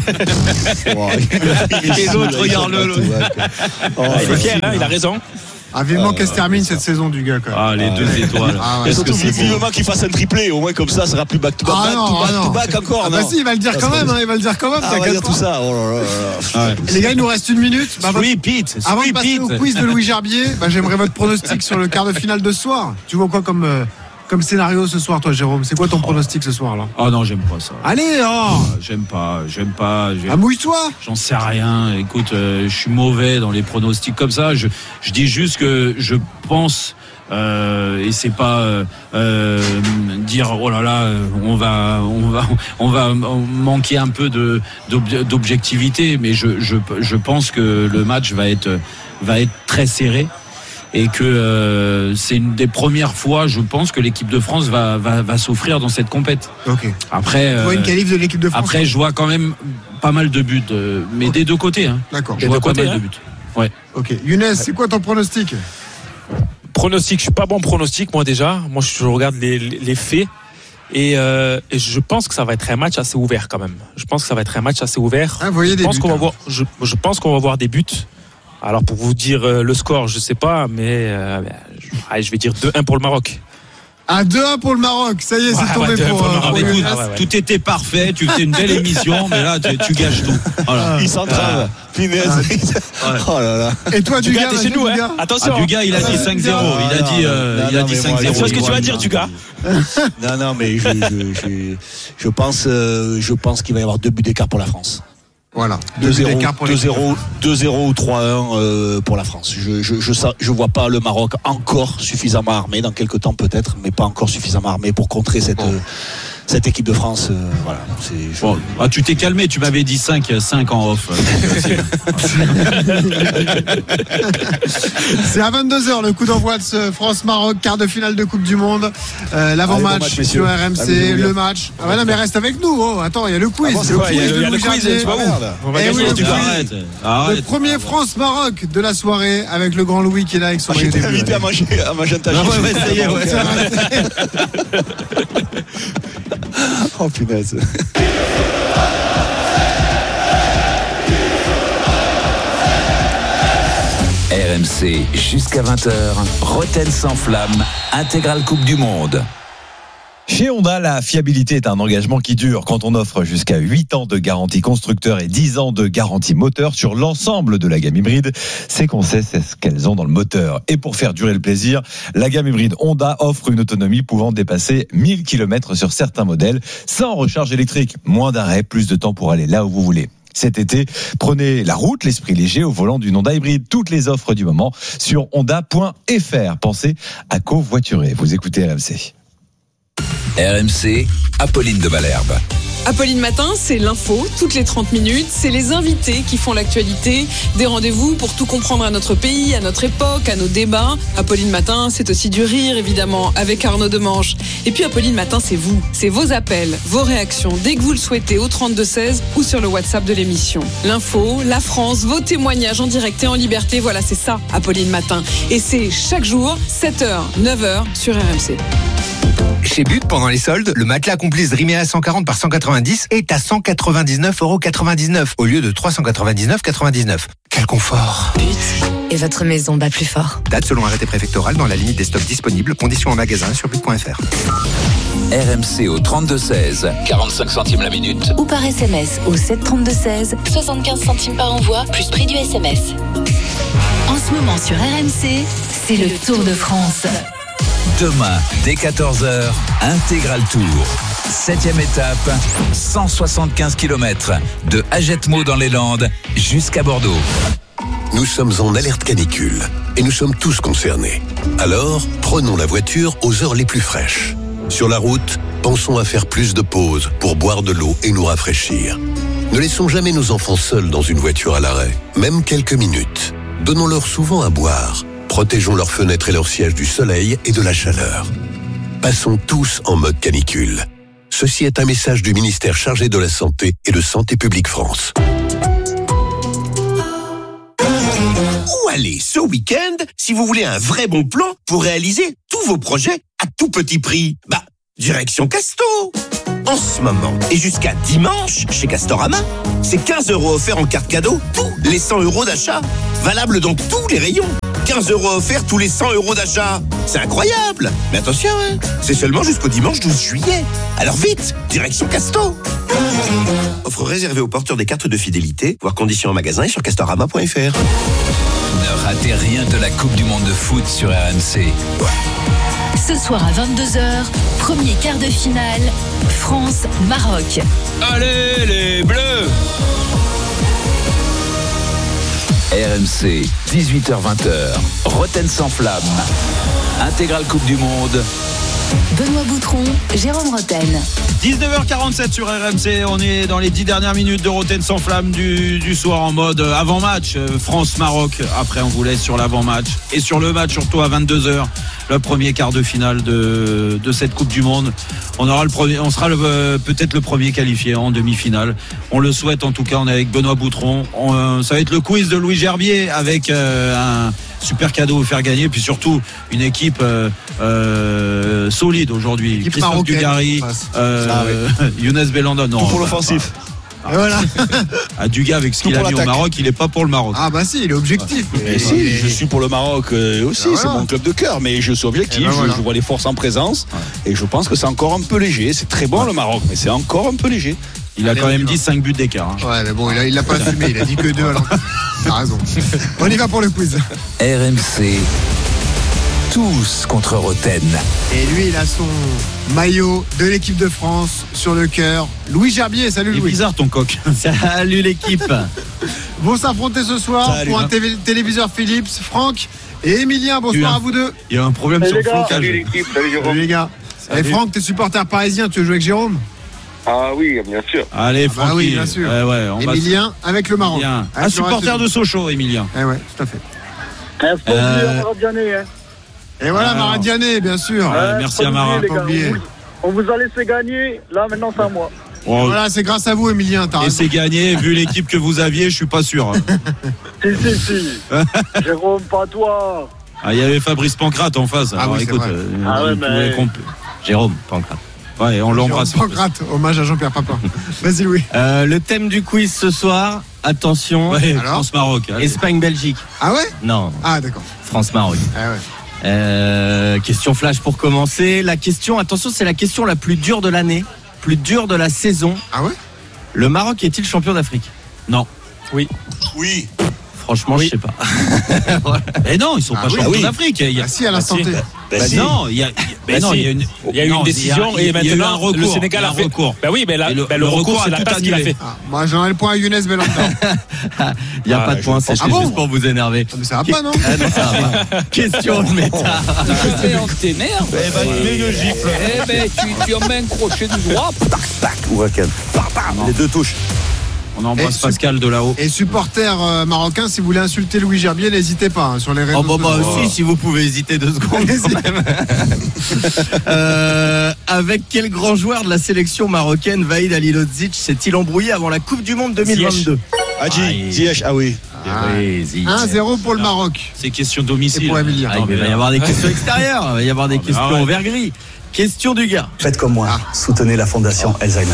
Et l'autre, regarde-le. Il est fier, il a raison. Vivement qu'elle se termine cette saison du gars quand même. Les 2 étoiles. Et surtout vivement qu'il fasse un triplé, au moins comme ça sera plus back to back encore. Bah si, il va le dire quand même, il va le dire quand même. Il va dire tout ça. Les gars, il nous reste 1 minute. Repeat. Avant de passer au quiz de Louis Gerbier, j'aimerais votre pronostic sur le quart de finale de ce soir. Tu vois quoi comme scénario ce soir, toi, Jérôme? C'est quoi ton pronostic ce soir là? Non, j'aime pas ça. Allez, j'aime pas. Mouille-toi. J'en sais rien. Écoute, je suis mauvais dans les pronostics comme ça. Je dis juste que je pense. Et c'est pas dire oh là là, on va manquer un peu d'objectivité, mais je pense que le match va être très serré. Et que c'est une des premières fois, je pense, que l'équipe de France va souffrir dans cette compète. Okay. Après, tu vois une qualif de l'équipe de France. Après, je vois quand même pas mal de buts, mais des deux côtés. D'accord. Je vois pas mal de buts. Ouais. Ok. Younes, c'est quoi ton pronostic? Pronostic, je suis pas bon pronostic moi déjà. Moi, je regarde les faits. Et je pense que ça va être un match assez ouvert quand même. Je pense qu'on va voir des buts. Alors pour vous dire le score, je sais pas, mais je vais dire 2-1 pour le Maroc. 2-1 pour le Maroc, ça y est, c'est tombé pour tout était parfait, tu fais une belle émission, mais là tu gâches tout. Voilà. Il s'entrave. Punaise. Oh là là. Et toi, Dugas, t'es chez nous, hein. Attention. Dugas, il a dit 5-0. Il a dit 5-0. C'est ce que tu vas dire, Dugas. Non, mais je pense qu'il va y avoir 2 buts d'écart pour la France. Voilà, 2-0 ou 3-1 pour la France. Je vois pas le Maroc encore suffisamment armé, dans quelques temps peut-être, mais pas encore suffisamment armé pour contrer cette équipe de France. Voilà. Tu t'es calmé, tu m'avais dit 5 en off. C'est à 22h le coup d'envoi de ce France-Maroc, quart de finale de Coupe du Monde. L'avant-match sur RMC, le match. Non, mais reste avec nous. Attends, il y a le quiz. Il y a le quiz, tu vas où? On va gagner. Le premier France-Maroc de la soirée avec le grand Louis qui est là avec son maillot. J'étais invité à manger un tagine. Ça y est, Oh punaise. RMC jusqu'à 20h, Roten sans flamme, intégrale Coupe du Monde. Chez Honda, la fiabilité est un engagement qui dure. Quand on offre jusqu'à 8 ans de garantie constructeur et 10 ans de garantie moteur sur l'ensemble de la gamme hybride, c'est qu'on sait ce qu'elles ont dans le moteur. Et pour faire durer le plaisir, la gamme hybride Honda offre une autonomie pouvant dépasser 1000 km sur certains modèles, sans recharge électrique. Moins d'arrêt, plus de temps pour aller là où vous voulez. Cet été, prenez la route, l'esprit léger au volant d'une Honda hybride. Toutes les offres du moment sur honda.fr. Pensez à covoiturer. Vous écoutez RMC. RMC, Apolline de Malherbe. Apolline Matin, c'est l'info, toutes les 30 minutes, c'est les invités qui font l'actualité, des rendez-vous pour tout comprendre à notre pays, à notre époque, à nos débats. Apolline Matin, c'est aussi du rire, évidemment, avec Arnaud Demange. Et puis Apolline Matin, c'est vous, c'est vos appels, vos réactions, dès que vous le souhaitez, au 32-16 ou sur le WhatsApp de l'émission. L'info, la France, vos témoignages en direct et en liberté, voilà, c'est ça, Apolline Matin. Et c'est chaque jour, 7h, 9h sur RMC. Chez But, pendant les soldes, le matelas Complice Riméa 140 par 190 est à 199,99€ au lieu de 399,99€. Quel confort! But et votre maison bat plus fort. Date selon arrêté préfectoral dans la limite des stocks disponibles. Conditions en magasin sur but.fr. RMC au 32-16, 45 centimes la minute. Ou par SMS au 732-16, 75 centimes par envoi, plus prix du SMS. En ce moment sur RMC, c'est le Tour de France. Demain, dès 14h, Intégral Tour. 7e étape, 175 km de Hagetmau dans les Landes jusqu'à Bordeaux. Nous sommes en alerte canicule et nous sommes tous concernés. Alors, prenons la voiture aux heures les plus fraîches. Sur la route, pensons à faire plus de pauses pour boire de l'eau et nous rafraîchir. Ne laissons jamais nos enfants seuls dans une voiture à l'arrêt, même quelques minutes. Donnons-leur souvent à boire. Protégeons leurs fenêtres et leurs sièges du soleil et de la chaleur. Passons tous en mode canicule. Ceci est un message du ministère chargé de la Santé et de Santé publique France. Où aller ce week-end si vous voulez un vrai bon plan pour réaliser tous vos projets à tout petit prix? Direction Casto. En ce moment et jusqu'à dimanche chez Castorama, c'est 15 € offerts en carte cadeau tous les 100 € d'achat. Valable dans tous les rayons. 15 € offerts tous les 100 € d'achat. C'est incroyable. Mais attention, c'est seulement jusqu'au dimanche 12 juillet. Alors vite, direction Casto. Offre réservée aux porteurs des cartes de fidélité. Voir conditions en magasin et sur castorama.fr. Ne ratez rien de la Coupe du Monde de foot sur RMC. Ce soir à 22h, premier quart de finale, France-Maroc. Allez les Bleus! RMC, 18h-20h, Roten sans flamme, intégrale Coupe du Monde. Benoît Boutron, Jérôme Roten. 19h47 sur RMC, on est dans les 10 dernières minutes de Roten sans flamme du soir en mode avant-match, France-Maroc. Après on vous laisse sur l'avant-match et sur le match surtout à 22h, le premier quart de finale de cette Coupe du Monde. On sera peut-être le premier qualifié en demi-finale. On le souhaite en tout cas, on est avec Benoît Boutron. Ça va être le quiz de Louis Gerbier avec un super cadeau à faire gagner, puis surtout une équipe solide aujourd'hui. Christophe Dugarry, Younes Belhanda. Non, pour l'offensif. Et voilà. Dugas avec ce qu'il a mis au Maroc, il n'est pas pour le Maroc. Ah bah si, il est objectif. Je suis pour le Maroc aussi, c'est mon club de cœur, mais je suis objectif, je vois les forces en présence et je pense que c'est encore un peu léger. C'est très bon le Maroc, mais c'est encore un peu léger. Il a quand même dit 5 buts d'écart. Ouais, mais bon, il l'a pas assumé, il a dit que 2 alors. T'as raison. On y va pour le quiz. RMC, tous contre Roten. Et lui, il a son maillot de l'équipe de France sur le cœur. Louis Gerbier, salut Louis. Il est bizarre ton coq. Salut l'équipe. Vont s'affronter ce soir pour un téléviseur Philips, Franck et Emilien. Bonsoir à vous deux. Il y a un problème sur le flocage. Salut l'équipe, salut Jérôme. Salut les gars. Et Franck, t'es supporter parisien, tu veux jouer avec Jérôme? Ah oui, bien sûr. Allez, Franck. Ah oui, bien sûr. Emilien avec le Maroc. Un supporter de Sochaux, Emilien. Ouais, tout à fait. Maradiané, Et voilà, Maradiané, bien sûr. Merci à Mara. On vous a laissé gagner, là maintenant c'est à moi. Voilà, c'est grâce à vous, Emilien. Et c'est gagné, vu l'équipe que vous aviez, je suis pas sûr. Si. Jérôme, pas toi. Il y avait Fabrice Pancrate en face. Alors écoute, Jérôme Pancrate. Ouais, on l'embrasse. Pancrate, hommage à Jean-Pierre Papin. Vas-y, Louis. Le thème du quiz ce soir, attention. France-Maroc. Espagne-Belgique. Ah ouais? Non. Ah d'accord. France-Maroc. Ah ouais. Question flash pour commencer. La question, attention, c'est la question la plus dure de l'année, plus dure de la saison. Ah ouais? Le Maroc est-il champion d'Afrique? Non. Oui. Franchement, je sais pas. Mais non, ils sont pas champions d'Afrique. Si, à l'instant T. Non, il y a une décision et maintenant le Sénégal a fait recours. Oui, mais le recours, c'est la passe qu'il a fait. Moi, j'en ai le point à Younes Belhanda. Il n'y a pas de point, c'est juste pour vous énerver. Mais ça va pas, non? Non, ça va pas. Question de méta. On t'énerve. Tu en mets un crochet du droit. Tac, Ouakan. Les deux touches. On embrasse Pascal de là-haut. Et supporters marocains, si vous voulez insulter Louis Gerbier, n'hésitez pas sur les réseaux sociaux. Si vous pouvez hésiter 2 secondes quand même. Avec quel grand joueur de la sélection marocaine Vahid Halilodzic s'est-il embrouillé avant la Coupe du Monde 2022? Ziyech, ah oui. 1-0 pour le Maroc. C'est question domicile. Et pour Emilien. Il va y avoir des questions extérieures, il va y avoir des questions en vert gris. Question du gars. Faites comme moi, soutenez la fondation Alzheimer.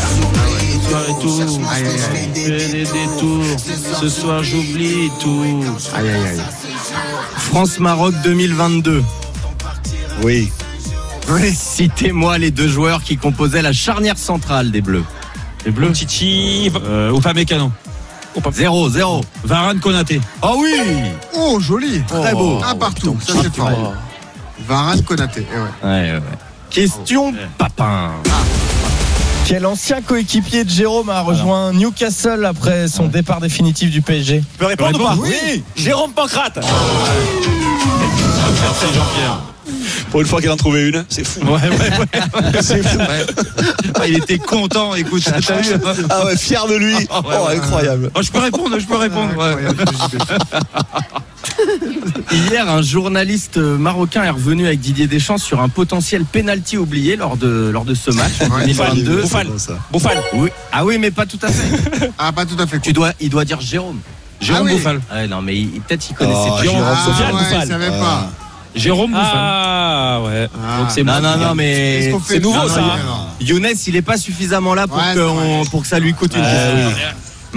Des détours. Ce soir j'oublie tout. France-Maroc 2022. Oui. Citez-moi les 2 joueurs qui composaient la charnière centrale des Bleus. Les Bleus. Titi, Upamecano. 0-0. Varane, Konaté. Oh oui. Oh joli. Très beau. Un partout. Ça c'est fort. Varane, Konaté. Ouais. Question Papin. Quel ancien coéquipier de Jérôme a rejoint Newcastle après son départ définitif du PSG? Tu peux répondre ou pas? Oui. Jérôme Pancrate. Merci Jean-Pierre. Pour une fois qu'il en trouvait une, c'est fou. Ouais. C'est fou. Il était content, écoute. T'as vu Ah ouais, fier de lui. Incroyable. Je peux répondre. Hier, un journaliste marocain est revenu avec Didier Deschamps sur un potentiel penalty oublié lors de ce match en 2022. Bouffal. Oui. Ah oui, mais pas tout à fait. Pas tout à fait. Il doit dire Jérôme. Bouffal. Ouais, non, mais peut-être qu'il connaissait Jérôme Bouffal. Bouffal. Il savait pas. Jérôme Bouffal. Ah ouais. Donc c'est non, mais c'est nouveau ça. Younes, il est pas suffisamment là pour que ça lui coûte une question.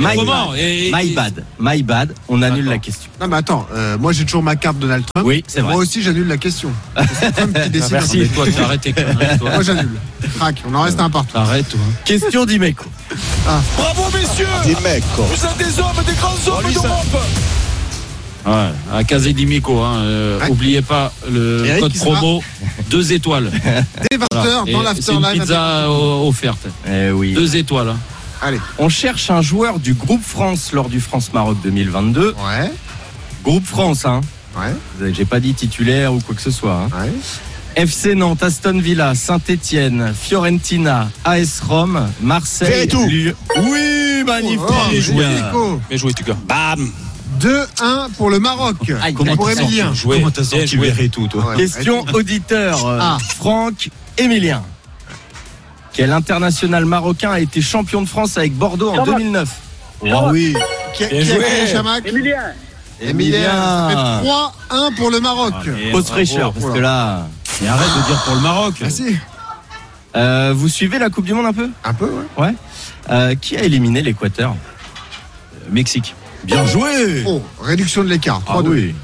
My bad. On annule la question. Non mais attends, moi j'ai toujours ma carte Donald Trump. Oui, c'est vrai. Moi aussi j'annule la question. C'est Trump qui décide. Merci. Toi, tu arrêtes tes conneries. Moi j'annule. Crac, on en reste un partout. Arrête toi. Question d'Imeco. Bravo messieurs. Dimeco. Vous êtes des hommes, des grands hommes d'Europe. Ouais, à Casé d'Imico, oubliez pas le Eric code promo 2 étoiles. Dès 20h dans l'afterlife. C'est une pizza offerte. 2 étoiles. Allez. On cherche un joueur du groupe France lors du France-Maroc 2022. Ouais. Groupe France, hein. Ouais. J'ai pas dit titulaire ou quoi que ce soit. Hein. Ouais. FC Nantes, Aston Villa, Saint-Etienne, Fiorentina, AS Rome, Marseille, Lyon. Oui, magnifique. Bien joué, Tuka. Bam. 2-1 pour le Maroc. Pour Emilien. Comment t'as senti tout, toi? Question auditeur. Franck Emilien. Quel international marocain a été champion de France avec Bordeaux en 2009? Oui. Qui a fait Chamac? Emilien. Ça fait 3-1 pour le Maroc. Pause fraîcheur, parce que là. Et arrête de dire pour le Maroc. Ah si. Vous suivez la Coupe du Monde un peu? Un peu, ouais. Qui a éliminé l'Équateur? Mexique. Bien joué. Réduction de l'écart. 3-2. Oui.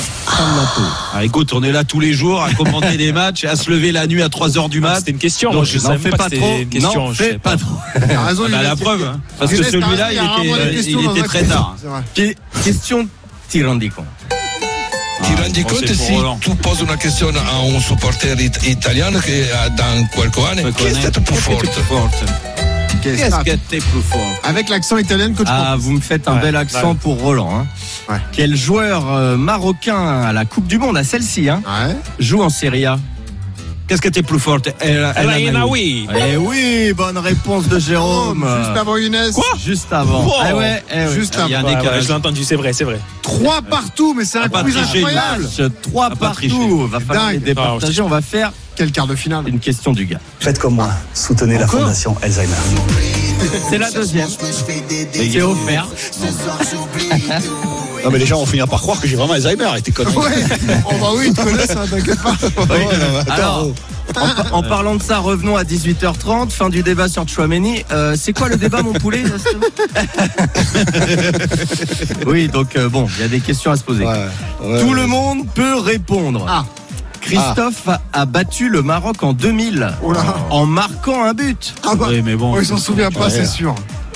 Écoute, on est là tous les jours à commenter des matchs, à se lever la nuit à 3h du mat. C'était une question. Donc, je savais pas trop. Une question. Non, fais pas trop. T'as raison. On a la preuve. Parce que celui-là, il était très tard. Question ti rendi compte. Ti rendi conto si tu poses una question a un supporter italiano che dans quelques années, qui est le plus fort? Qu'est-ce que t'es plus fort? Avec l'accent italien que tu vous me faites un bel accent pour Roland. Hein. Quel joueur marocain à la Coupe du Monde, à celle-ci, joue en Serie A? Qu'est-ce que t'es plus forte? Oui. Eh oui, bonne réponse de Jérôme. Juste avant Younes. Quoi? Juste avant. Juste avant. Il y a un décalage. Je l'ai entendu, c'est vrai. 3 partout, mais c'est un quiz incroyable. 3 partout. Va falloir les départager. On va faire quel quart de finale? Une question du gars. Faites comme moi, soutenez la fondation Alzheimer. C'est la deuxième. C'est offert. Non mais les gens vont finir par croire que j'ai vraiment Alzheimer. T'es connu. Oui, ils te connaissent, t'inquiète pas. Alors, en parlant de ça, revenons à 18h30, fin du débat sur Tchouaméni. C'est quoi le débat, mon poulet? Oui, donc il y a des questions à se poser. Tout le monde peut répondre. Christophe a battu le Maroc en 2000 en marquant un but. Oui, mais bon. Il s'en souvient pas, c'est sûr.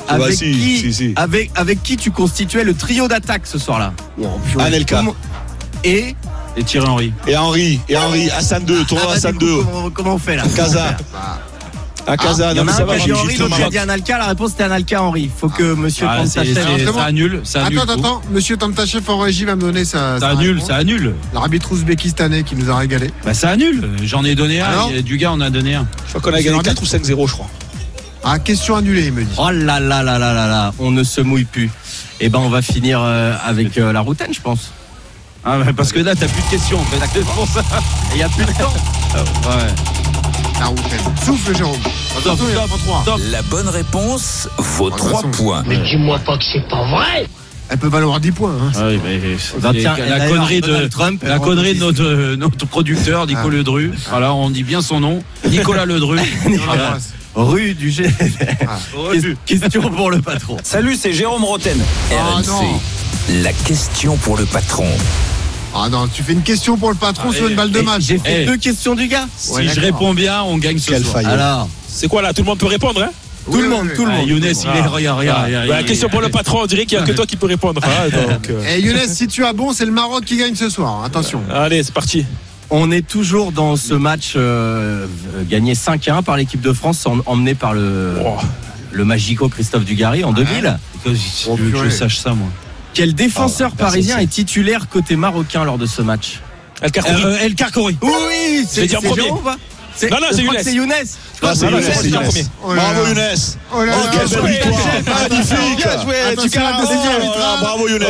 Avec qui tu constituais le trio d'attaque ce soir-là? Anelka. Et Thierry Henry. Et Henry. Hassan 2, tournoi Hassan 2. Comment on fait là? Casa. À Casa, il y en a un qui a dit Henry, l'autre qui a dit Anelka. La réponse c'était Anelka Henry. Faut que monsieur Tamtachev. Ça annule. Attends. Monsieur Tamtachev en régie va me donner sa. Ça annule. L'arbitre ouzbékistanais qui nous a régalé. Ça annule. J'en ai donné un. Du gars, on a donné un. Je crois qu'on a gagné 4 ou 5-0, je crois. Question annulée, il me dit. Oh là là, on ne se mouille plus. Eh ben, on va finir avec la routaine, je pense. Parce que là, t'as plus de questions. C'est pour ça. Il n'y a plus de temps. La routaine. Souffle, Jérôme. Attention, il y a 3. La bonne réponse vaut 3 points. Mais dis-moi pas que c'est pas vrai. Elle peut valoir 10 points. Oui, mais la connerie de notre producteur, Nicolas Ledru. Voilà, on dit bien son nom. Nicolas Ledru. Rue du G. Question pour le patron. Salut, c'est Jérôme Roten. RMC. La question pour le patron. Ah non, tu fais une question pour le patron sur une balle de match. J'ai fait 2 questions du gars. Si je réponds bien, on gagne ce soir. Alors, c'est quoi là? Tout le monde peut répondre, hein? Tout le monde. Younes, il est. Regarde. La question pour le patron, on dirait qu'il n'y a que toi qui peux répondre. Younes, si tu as bon, c'est le Maroc qui gagne ce soir. Attention. Allez, c'est parti. On est toujours dans ce match gagné 5-1 par l'équipe de France, emmené par le magico Christophe Dugarry en 2000. Je veux que je sache ça, moi. Quel défenseur parisien est titulaire côté marocain lors de ce match? El Karkouri. Oui, c'est dit en premier. Non, c'est Younes. C'est Younes. C'est Younes. Bravo Younes. Quelle belle victoire. Magnifique. Bien joué. Bravo Younes.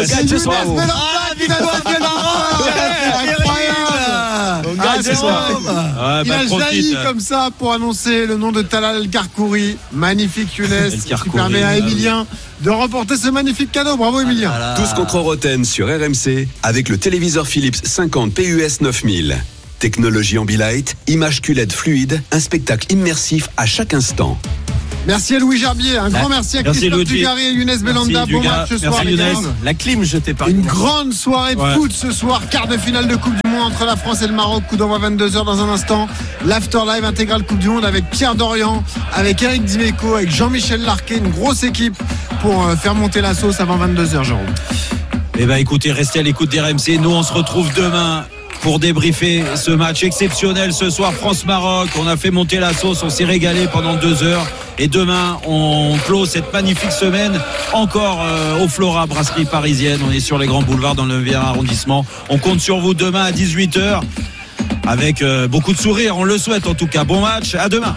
Il a jailli comme ça pour annoncer le nom de Talal El Karkouri. Magnifique Younes, qui permet à Emilien de remporter ce magnifique cadeau. Bravo Emilien. Tous contre Roten sur RMC avec le téléviseur Philips 50 PUS 9000. Technologie Ambilight, image QLED fluide, un spectacle immersif à chaque instant. Merci à Louis Gerbier, un grand merci à Christophe Dugarry et Younes Belanda. Bon match ce soir, les gars. La clim jetée par une grande soirée de foot ce soir, quart de finale de Coupe du Monde entre la France et le Maroc. Coup d'envoi 22h dans un instant. L'Afterlive intégrale Coupe du Monde avec Pierre Dorian, avec Eric Dimeco, avec Jean-Michel Larquet, une grosse équipe pour faire monter la sauce avant 22h, Jérôme. Eh ben écoutez, restez à l'écoute d'RMC. Nous on se retrouve demain pour débriefer ce match exceptionnel ce soir, France-Maroc. On a fait monter la sauce, on s'est régalé pendant 2 heures. Et demain, on clôt cette magnifique semaine encore au Flora, brasserie parisienne. On est sur les grands boulevards dans le 9e arrondissement. On compte sur vous demain à 18h avec beaucoup de sourires. On le souhaite en tout cas. Bon match, à demain.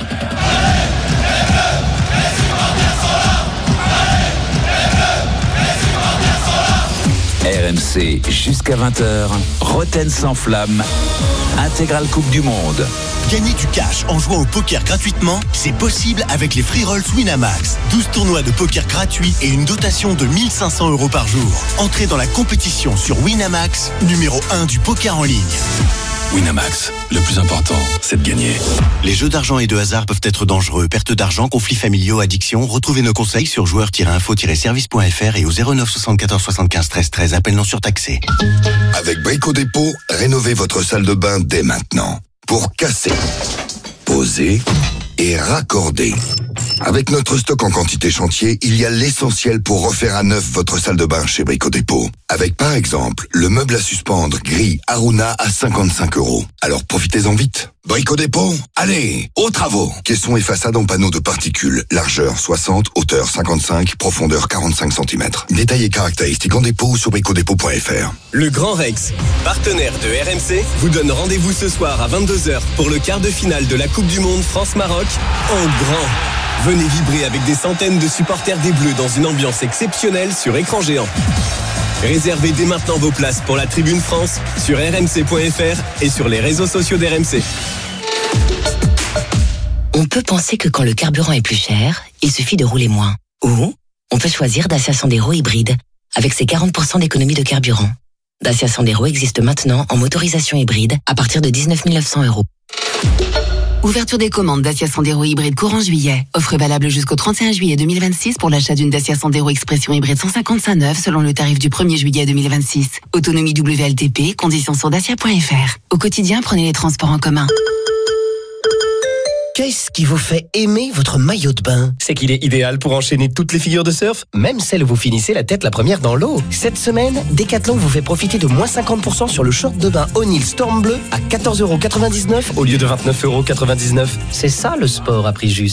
RMC jusqu'à 20h, Roten sans flamme, intégrale Coupe du Monde. Gagner du cash en jouant au poker gratuitement, c'est possible avec les free rolls Winamax. 12 tournois de poker gratuits et une dotation de 1 500 € par jour. Entrez dans la compétition sur Winamax, numéro 1 du poker en ligne. Winamax, le plus important, c'est de gagner. Les jeux d'argent et de hasard peuvent être dangereux. Perte d'argent, conflits familiaux, addiction. Retrouvez nos conseils sur joueurs-info-service.fr et au 09 74 75 13 13. Appel non surtaxé. Avec Brico Dépôt, rénovez votre salle de bain dès maintenant. Pour casser, poser et raccorder. Avec notre stock en quantité chantier, il y a l'essentiel pour refaire à neuf votre salle de bain chez Brico Dépôt. Avec par exemple, le meuble à suspendre gris Aruna à 55 €. Alors profitez-en vite. Brico Dépôt, allez, aux travaux. Caissons et façades en panneaux de particules. Largeur 60, hauteur 55, profondeur 45 cm. Détails et caractéristiques en dépôt ou sur bricodépôt.fr. Le Grand Rex, partenaire de RMC, vous donne rendez-vous ce soir à 22h pour le quart de finale de la Coupe du Monde France-Maroc en grand. Venez vibrer avec des centaines de supporters des Bleus dans une ambiance exceptionnelle sur écran géant. Réservez dès maintenant vos places pour la Tribune France sur rmc.fr et sur les réseaux sociaux d'RMC. On peut penser que quand le carburant est plus cher, il suffit de rouler moins. Ou on peut choisir Dacia Sandero hybride avec ses 40% d'économie de carburant. Dacia Sandero existe maintenant en motorisation hybride à partir de 19 900 €. Ouverture des commandes Dacia Sandero hybride courant juillet. Offre valable jusqu'au 31 juillet 2026 pour l'achat d'une Dacia Sandero Expression hybride 155 neuve selon le tarif du 1er juillet 2026. Autonomie WLTP, conditions sur dacia.fr. Au quotidien, prenez les transports en commun. Qu'est-ce qui vous fait aimer votre maillot de bain? C'est qu'il est idéal pour enchaîner toutes les figures de surf, même celles où vous finissez la tête la première dans l'eau. Cette semaine, Decathlon vous fait profiter de moins 50% sur le short de bain O'Neill Storm Bleu à 14,99 € au lieu de 29,99 €. C'est ça le sport à prix juste.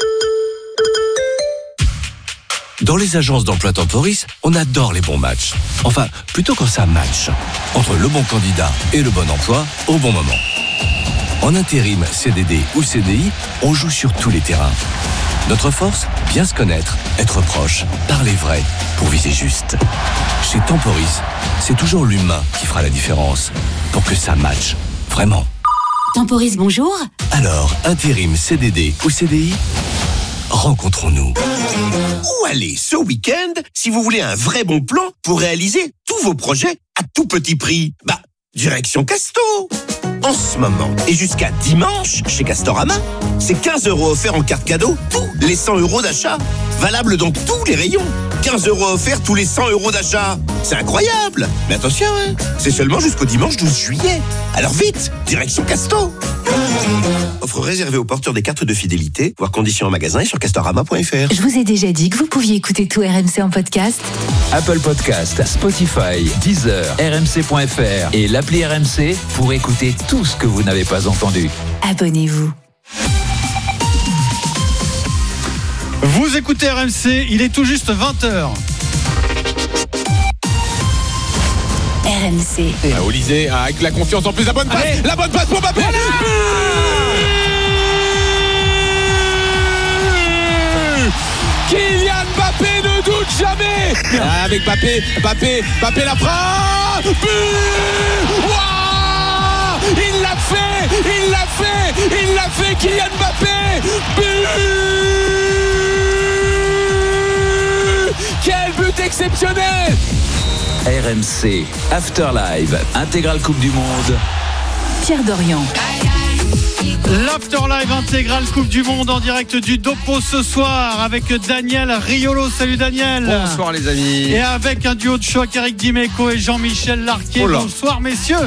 Dans les agences d'emploi Temporis, on adore les bons matchs. Enfin, plutôt quand ça match. Entre le bon candidat et le bon emploi au bon moment. En intérim, CDD ou CDI, on joue sur tous les terrains. Notre force, bien se connaître, être proche, parler vrai, pour viser juste. Chez Temporis, c'est toujours l'humain qui fera la différence, pour que ça matche, vraiment. Temporis, bonjour. Alors, intérim, CDD ou CDI, rencontrons-nous. Où aller ce week-end si vous voulez un vrai bon plan pour réaliser tous vos projets à tout petit prix? Direction Casto. En ce moment et jusqu'à dimanche chez Castorama, c'est 15 € offerts en carte cadeau tous les 100 € d'achat. Valable dans tous les rayons. 15 € offerts tous les 100 € d'achat. C'est incroyable. Mais attention, c'est seulement jusqu'au dimanche 12 juillet. Alors vite, direction Casto. Offre réservée aux porteurs des cartes de fidélité. Voir conditions en magasin et sur castorama.fr. Je vous ai déjà dit que vous pouviez écouter tout RMC en podcast. Apple Podcast, Spotify, Deezer, RMC.fr et l'appli RMC pour écouter tout ce que vous n'avez pas entendu. Abonnez-vous. Vous écoutez RMC, il est tout juste 20h. RMC. Olysée avec la confiance en plus, la bonne passe pour Mbappé. Kylian Mbappé ne doute jamais. Avec Mbappé la frappe. Il l'a fait, Kylian Mbappé. Quel but exceptionnel. RMC Afterlive, intégrale Coupe du Monde. Pierre Dorian. L'Afterlive intégrale Coupe du Monde en direct du Dopo ce soir avec Daniel Riolo. Salut Daniel. Bonsoir les amis. Et avec un duo de choc, Eric Dimeco et Jean-Michel Larquet. Bonsoir messieurs.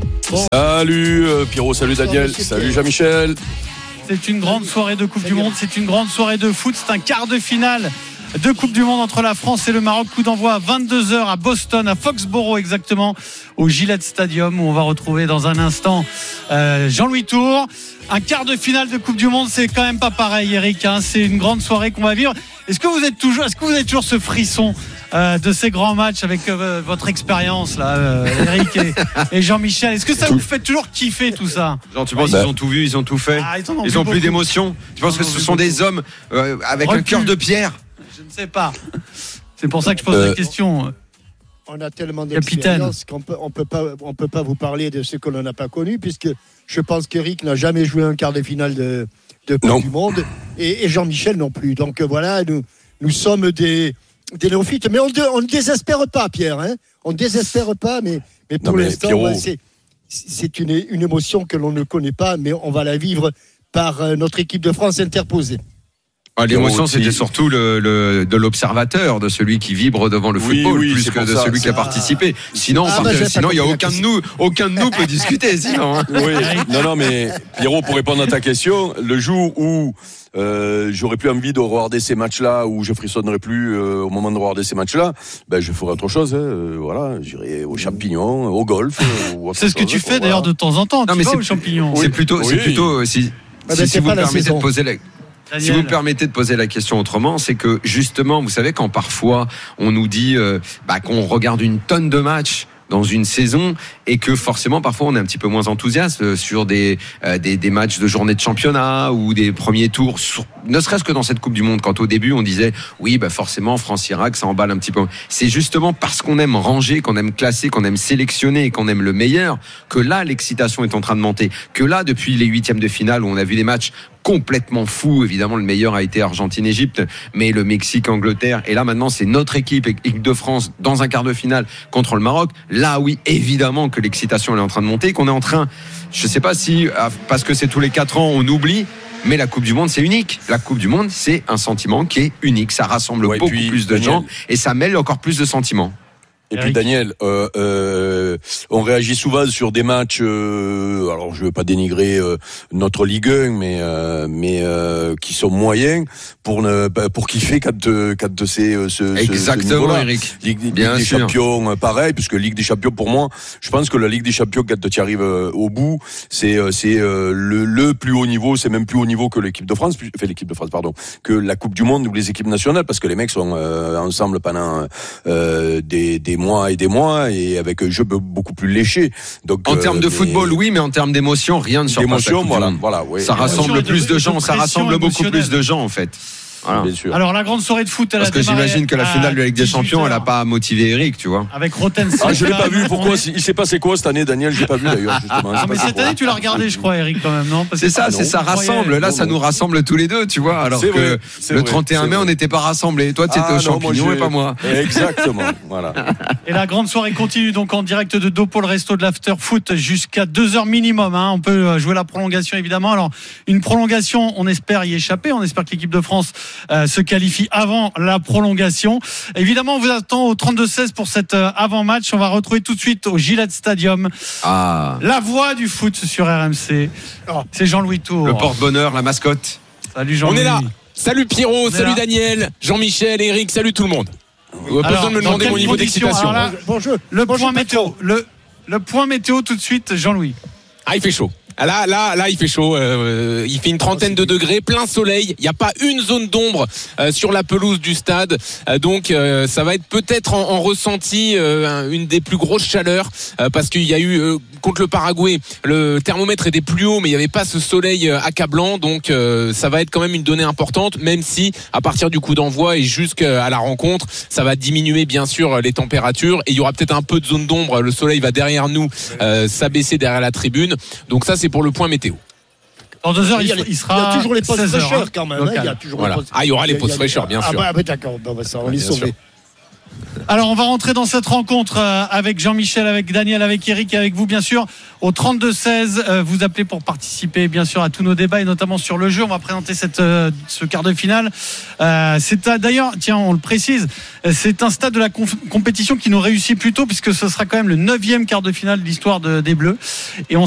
Salut Pierrot, salut Daniel, salut Jean-Michel. C'est une grande soirée de Coupe du Monde, c'est une grande soirée de foot, c'est un quart de finale de Coupe du Monde entre la France et le Maroc. Coup d'envoi à 22h à Boston, à Foxborough exactement, au Gillette Stadium, où on va retrouver dans un instant Jean-Louis Tour. Un quart de finale de Coupe du Monde, c'est quand même pas pareil Eric, hein. C'est une grande soirée qu'on va vivre. Est-ce que vous avez toujours ce frisson de ces grands matchs avec votre expérience là, Eric et Jean-Michel? Est-ce que ça vous fait toujours kiffer tout ça? Genre, tu penses qu'ils ont tout vu, ils ont tout fait, ils ont plus d'émotion? Tu penses que ce sont des hommes avec un cœur de pierre? Je ne sais pas. C'est pour ça que je pose la question. On a tellement d'expérience qu'on peut pas vous parler de ce que l'on n'a pas connu, puisque je pense qu'Eric n'a jamais joué un quart de finale de Coupe du Monde et Jean-Michel non plus. Donc voilà, nous sommes des néophytes, mais on ne désespère pas, Pierre. Hein, on ne désespère pas, mais pour l'instant, c'est une émotion que l'on ne connaît pas, mais on va la vivre par notre équipe de France interposée. L'émotion, c'était surtout de l'observateur, de celui qui vibre devant le football, plus que de celui qui a participé. Sinon, il n'y a aucun de nous peut discuter. Sinon. Oui. Non, mais Pierrot, pour répondre à ta question, le jour où j'aurais plus envie de regarder ces matchs-là, où je frissonnerais plus au moment de regarder ces matchs-là, je ferai autre chose. Voilà, j'irai aux champignons, au golf. C'est ce que tu fais d'ailleurs de temps en temps. Tu vas aux champignons. C'est plutôt si vous permettez de poser Si vous me permettez de poser la question autrement, c'est que justement, vous savez, quand parfois on nous dit qu'on regarde une tonne de matchs dans une saison et que forcément parfois on est un petit peu moins enthousiaste sur des matchs de journée de championnat ou des premiers tours, ne serait-ce que dans cette Coupe du Monde, quand au début on disait oui forcément France-Irak ça emballe un petit peu. C'est justement parce qu'on aime ranger, qu'on aime classer, qu'on aime sélectionner et qu'on aime le meilleur que là l'excitation est en train de monter, que là depuis les 8e de finale où on a vu des matchs complètement fou. Évidemment, le meilleur a été Argentine-Égypte, mais le Mexique-Angleterre. Et là, maintenant, c'est notre équipe de France dans un quart de finale contre le Maroc. Là, oui, évidemment que l'excitation elle est en train de monter, qu'on est en train, je sais pas si, parce que c'est tous les 4 ans, on oublie, mais la Coupe du Monde, c'est unique. La Coupe du Monde, c'est un sentiment qui est unique. Ça rassemble beaucoup plus de gens et ça mêle encore plus de sentiments. Et puis Daniel, on réagit souvent sur des matchs. Alors je veux pas dénigrer notre Ligue 1, mais qui sont moyens pour kiffer quand c'est exactement ce Eric. Ligue des Champions, pareil, puisque Ligue des Champions pour moi, je pense que la Ligue des Champions quand tu arrives au bout, c'est le plus haut niveau, c'est même plus haut niveau que l'équipe de France, que la Coupe du Monde ou les équipes nationales, parce que les mecs sont ensemble pendant des mois et des mois et avec un jeu beaucoup plus léché. Donc en termes de football, oui, mais en termes d'émotion, rien ne surpasse la Coupe du Monde. Ouais. Ça rassemble plus de gens, ça rassemble beaucoup plus de gens en fait. Voilà. Bien sûr. Alors la grande soirée de foot, parce que j'imagine que la finale de la Ligue des Champions, elle n'a pas motivé Eric, tu vois. Avec Roten. Je l'ai pas vu. Pourquoi il s'est passé quoi cette année, Daniel? J'ai pas vu d'ailleurs. Justement. Mais cette année, tu l'as regardé, je crois, Eric, quand même, non? C'est ça, rassemble. Là, ça nous rassemble tous les deux, tu vois. Alors que le 31 mai, on n'était pas rassemblés. Toi, tu étais aux champignons et pas moi. Exactement. Voilà. Et la grande soirée continue donc en direct de Dopo, le resto de l'after foot, jusqu'à 2h minimum. On peut jouer la prolongation évidemment. Alors une prolongation, on espère y échapper. On espère que l'équipe de France se qualifie avant la prolongation. Évidemment, on vous attend au 32-16 pour cet avant-match. On va retrouver tout de suite au Gillette Stadium la voix du foot sur RMC. C'est Jean-Louis Tour. Le porte-bonheur, la mascotte. Salut Jean-Louis. On est là. Salut Pierrot, salut Daniel, Jean-Michel, Eric, salut tout le monde. Pas besoin de me demander mon niveau d'excitation. Le point météo tout de suite, Jean-Louis. Il fait chaud. Là, il fait chaud. Il fait une trentaine de degrés, plein soleil. Il n'y a pas une zone d'ombre sur la pelouse du stade. Donc, ça va être peut-être en ressenti une des plus grosses chaleurs parce qu'il y a eu contre le Paraguay, le thermomètre était plus haut, mais il n'y avait pas ce soleil accablant. Donc, ça va être quand même une donnée importante, même si à partir du coup d'envoi et jusqu'à la rencontre, ça va diminuer bien sûr les températures et il y aura peut-être un peu de zone d'ombre. Le soleil va derrière nous s'abaisser derrière la tribune. Donc ça, c'est pour le point météo. Dans 2 heures, il sera. Il y a toujours les postes fraîcheurs hein, quand même. Il y a toujours il y aura les postes fraîcheurs, bien sûr. Ah bah d'accord, ça, on les sauver. Alors on va rentrer dans cette rencontre avec Jean-Michel, avec Daniel, avec Eric et avec vous bien sûr au 32-16. Vous appelez pour participer bien sûr à tous nos débats et notamment sur le jeu. On va présenter ce quart de finale. D'ailleurs, tiens, on le précise, c'est un stade de la compétition qui nous réussit plutôt puisque ce sera quand même le 9e quart de finale de l'histoire des Bleus. Et on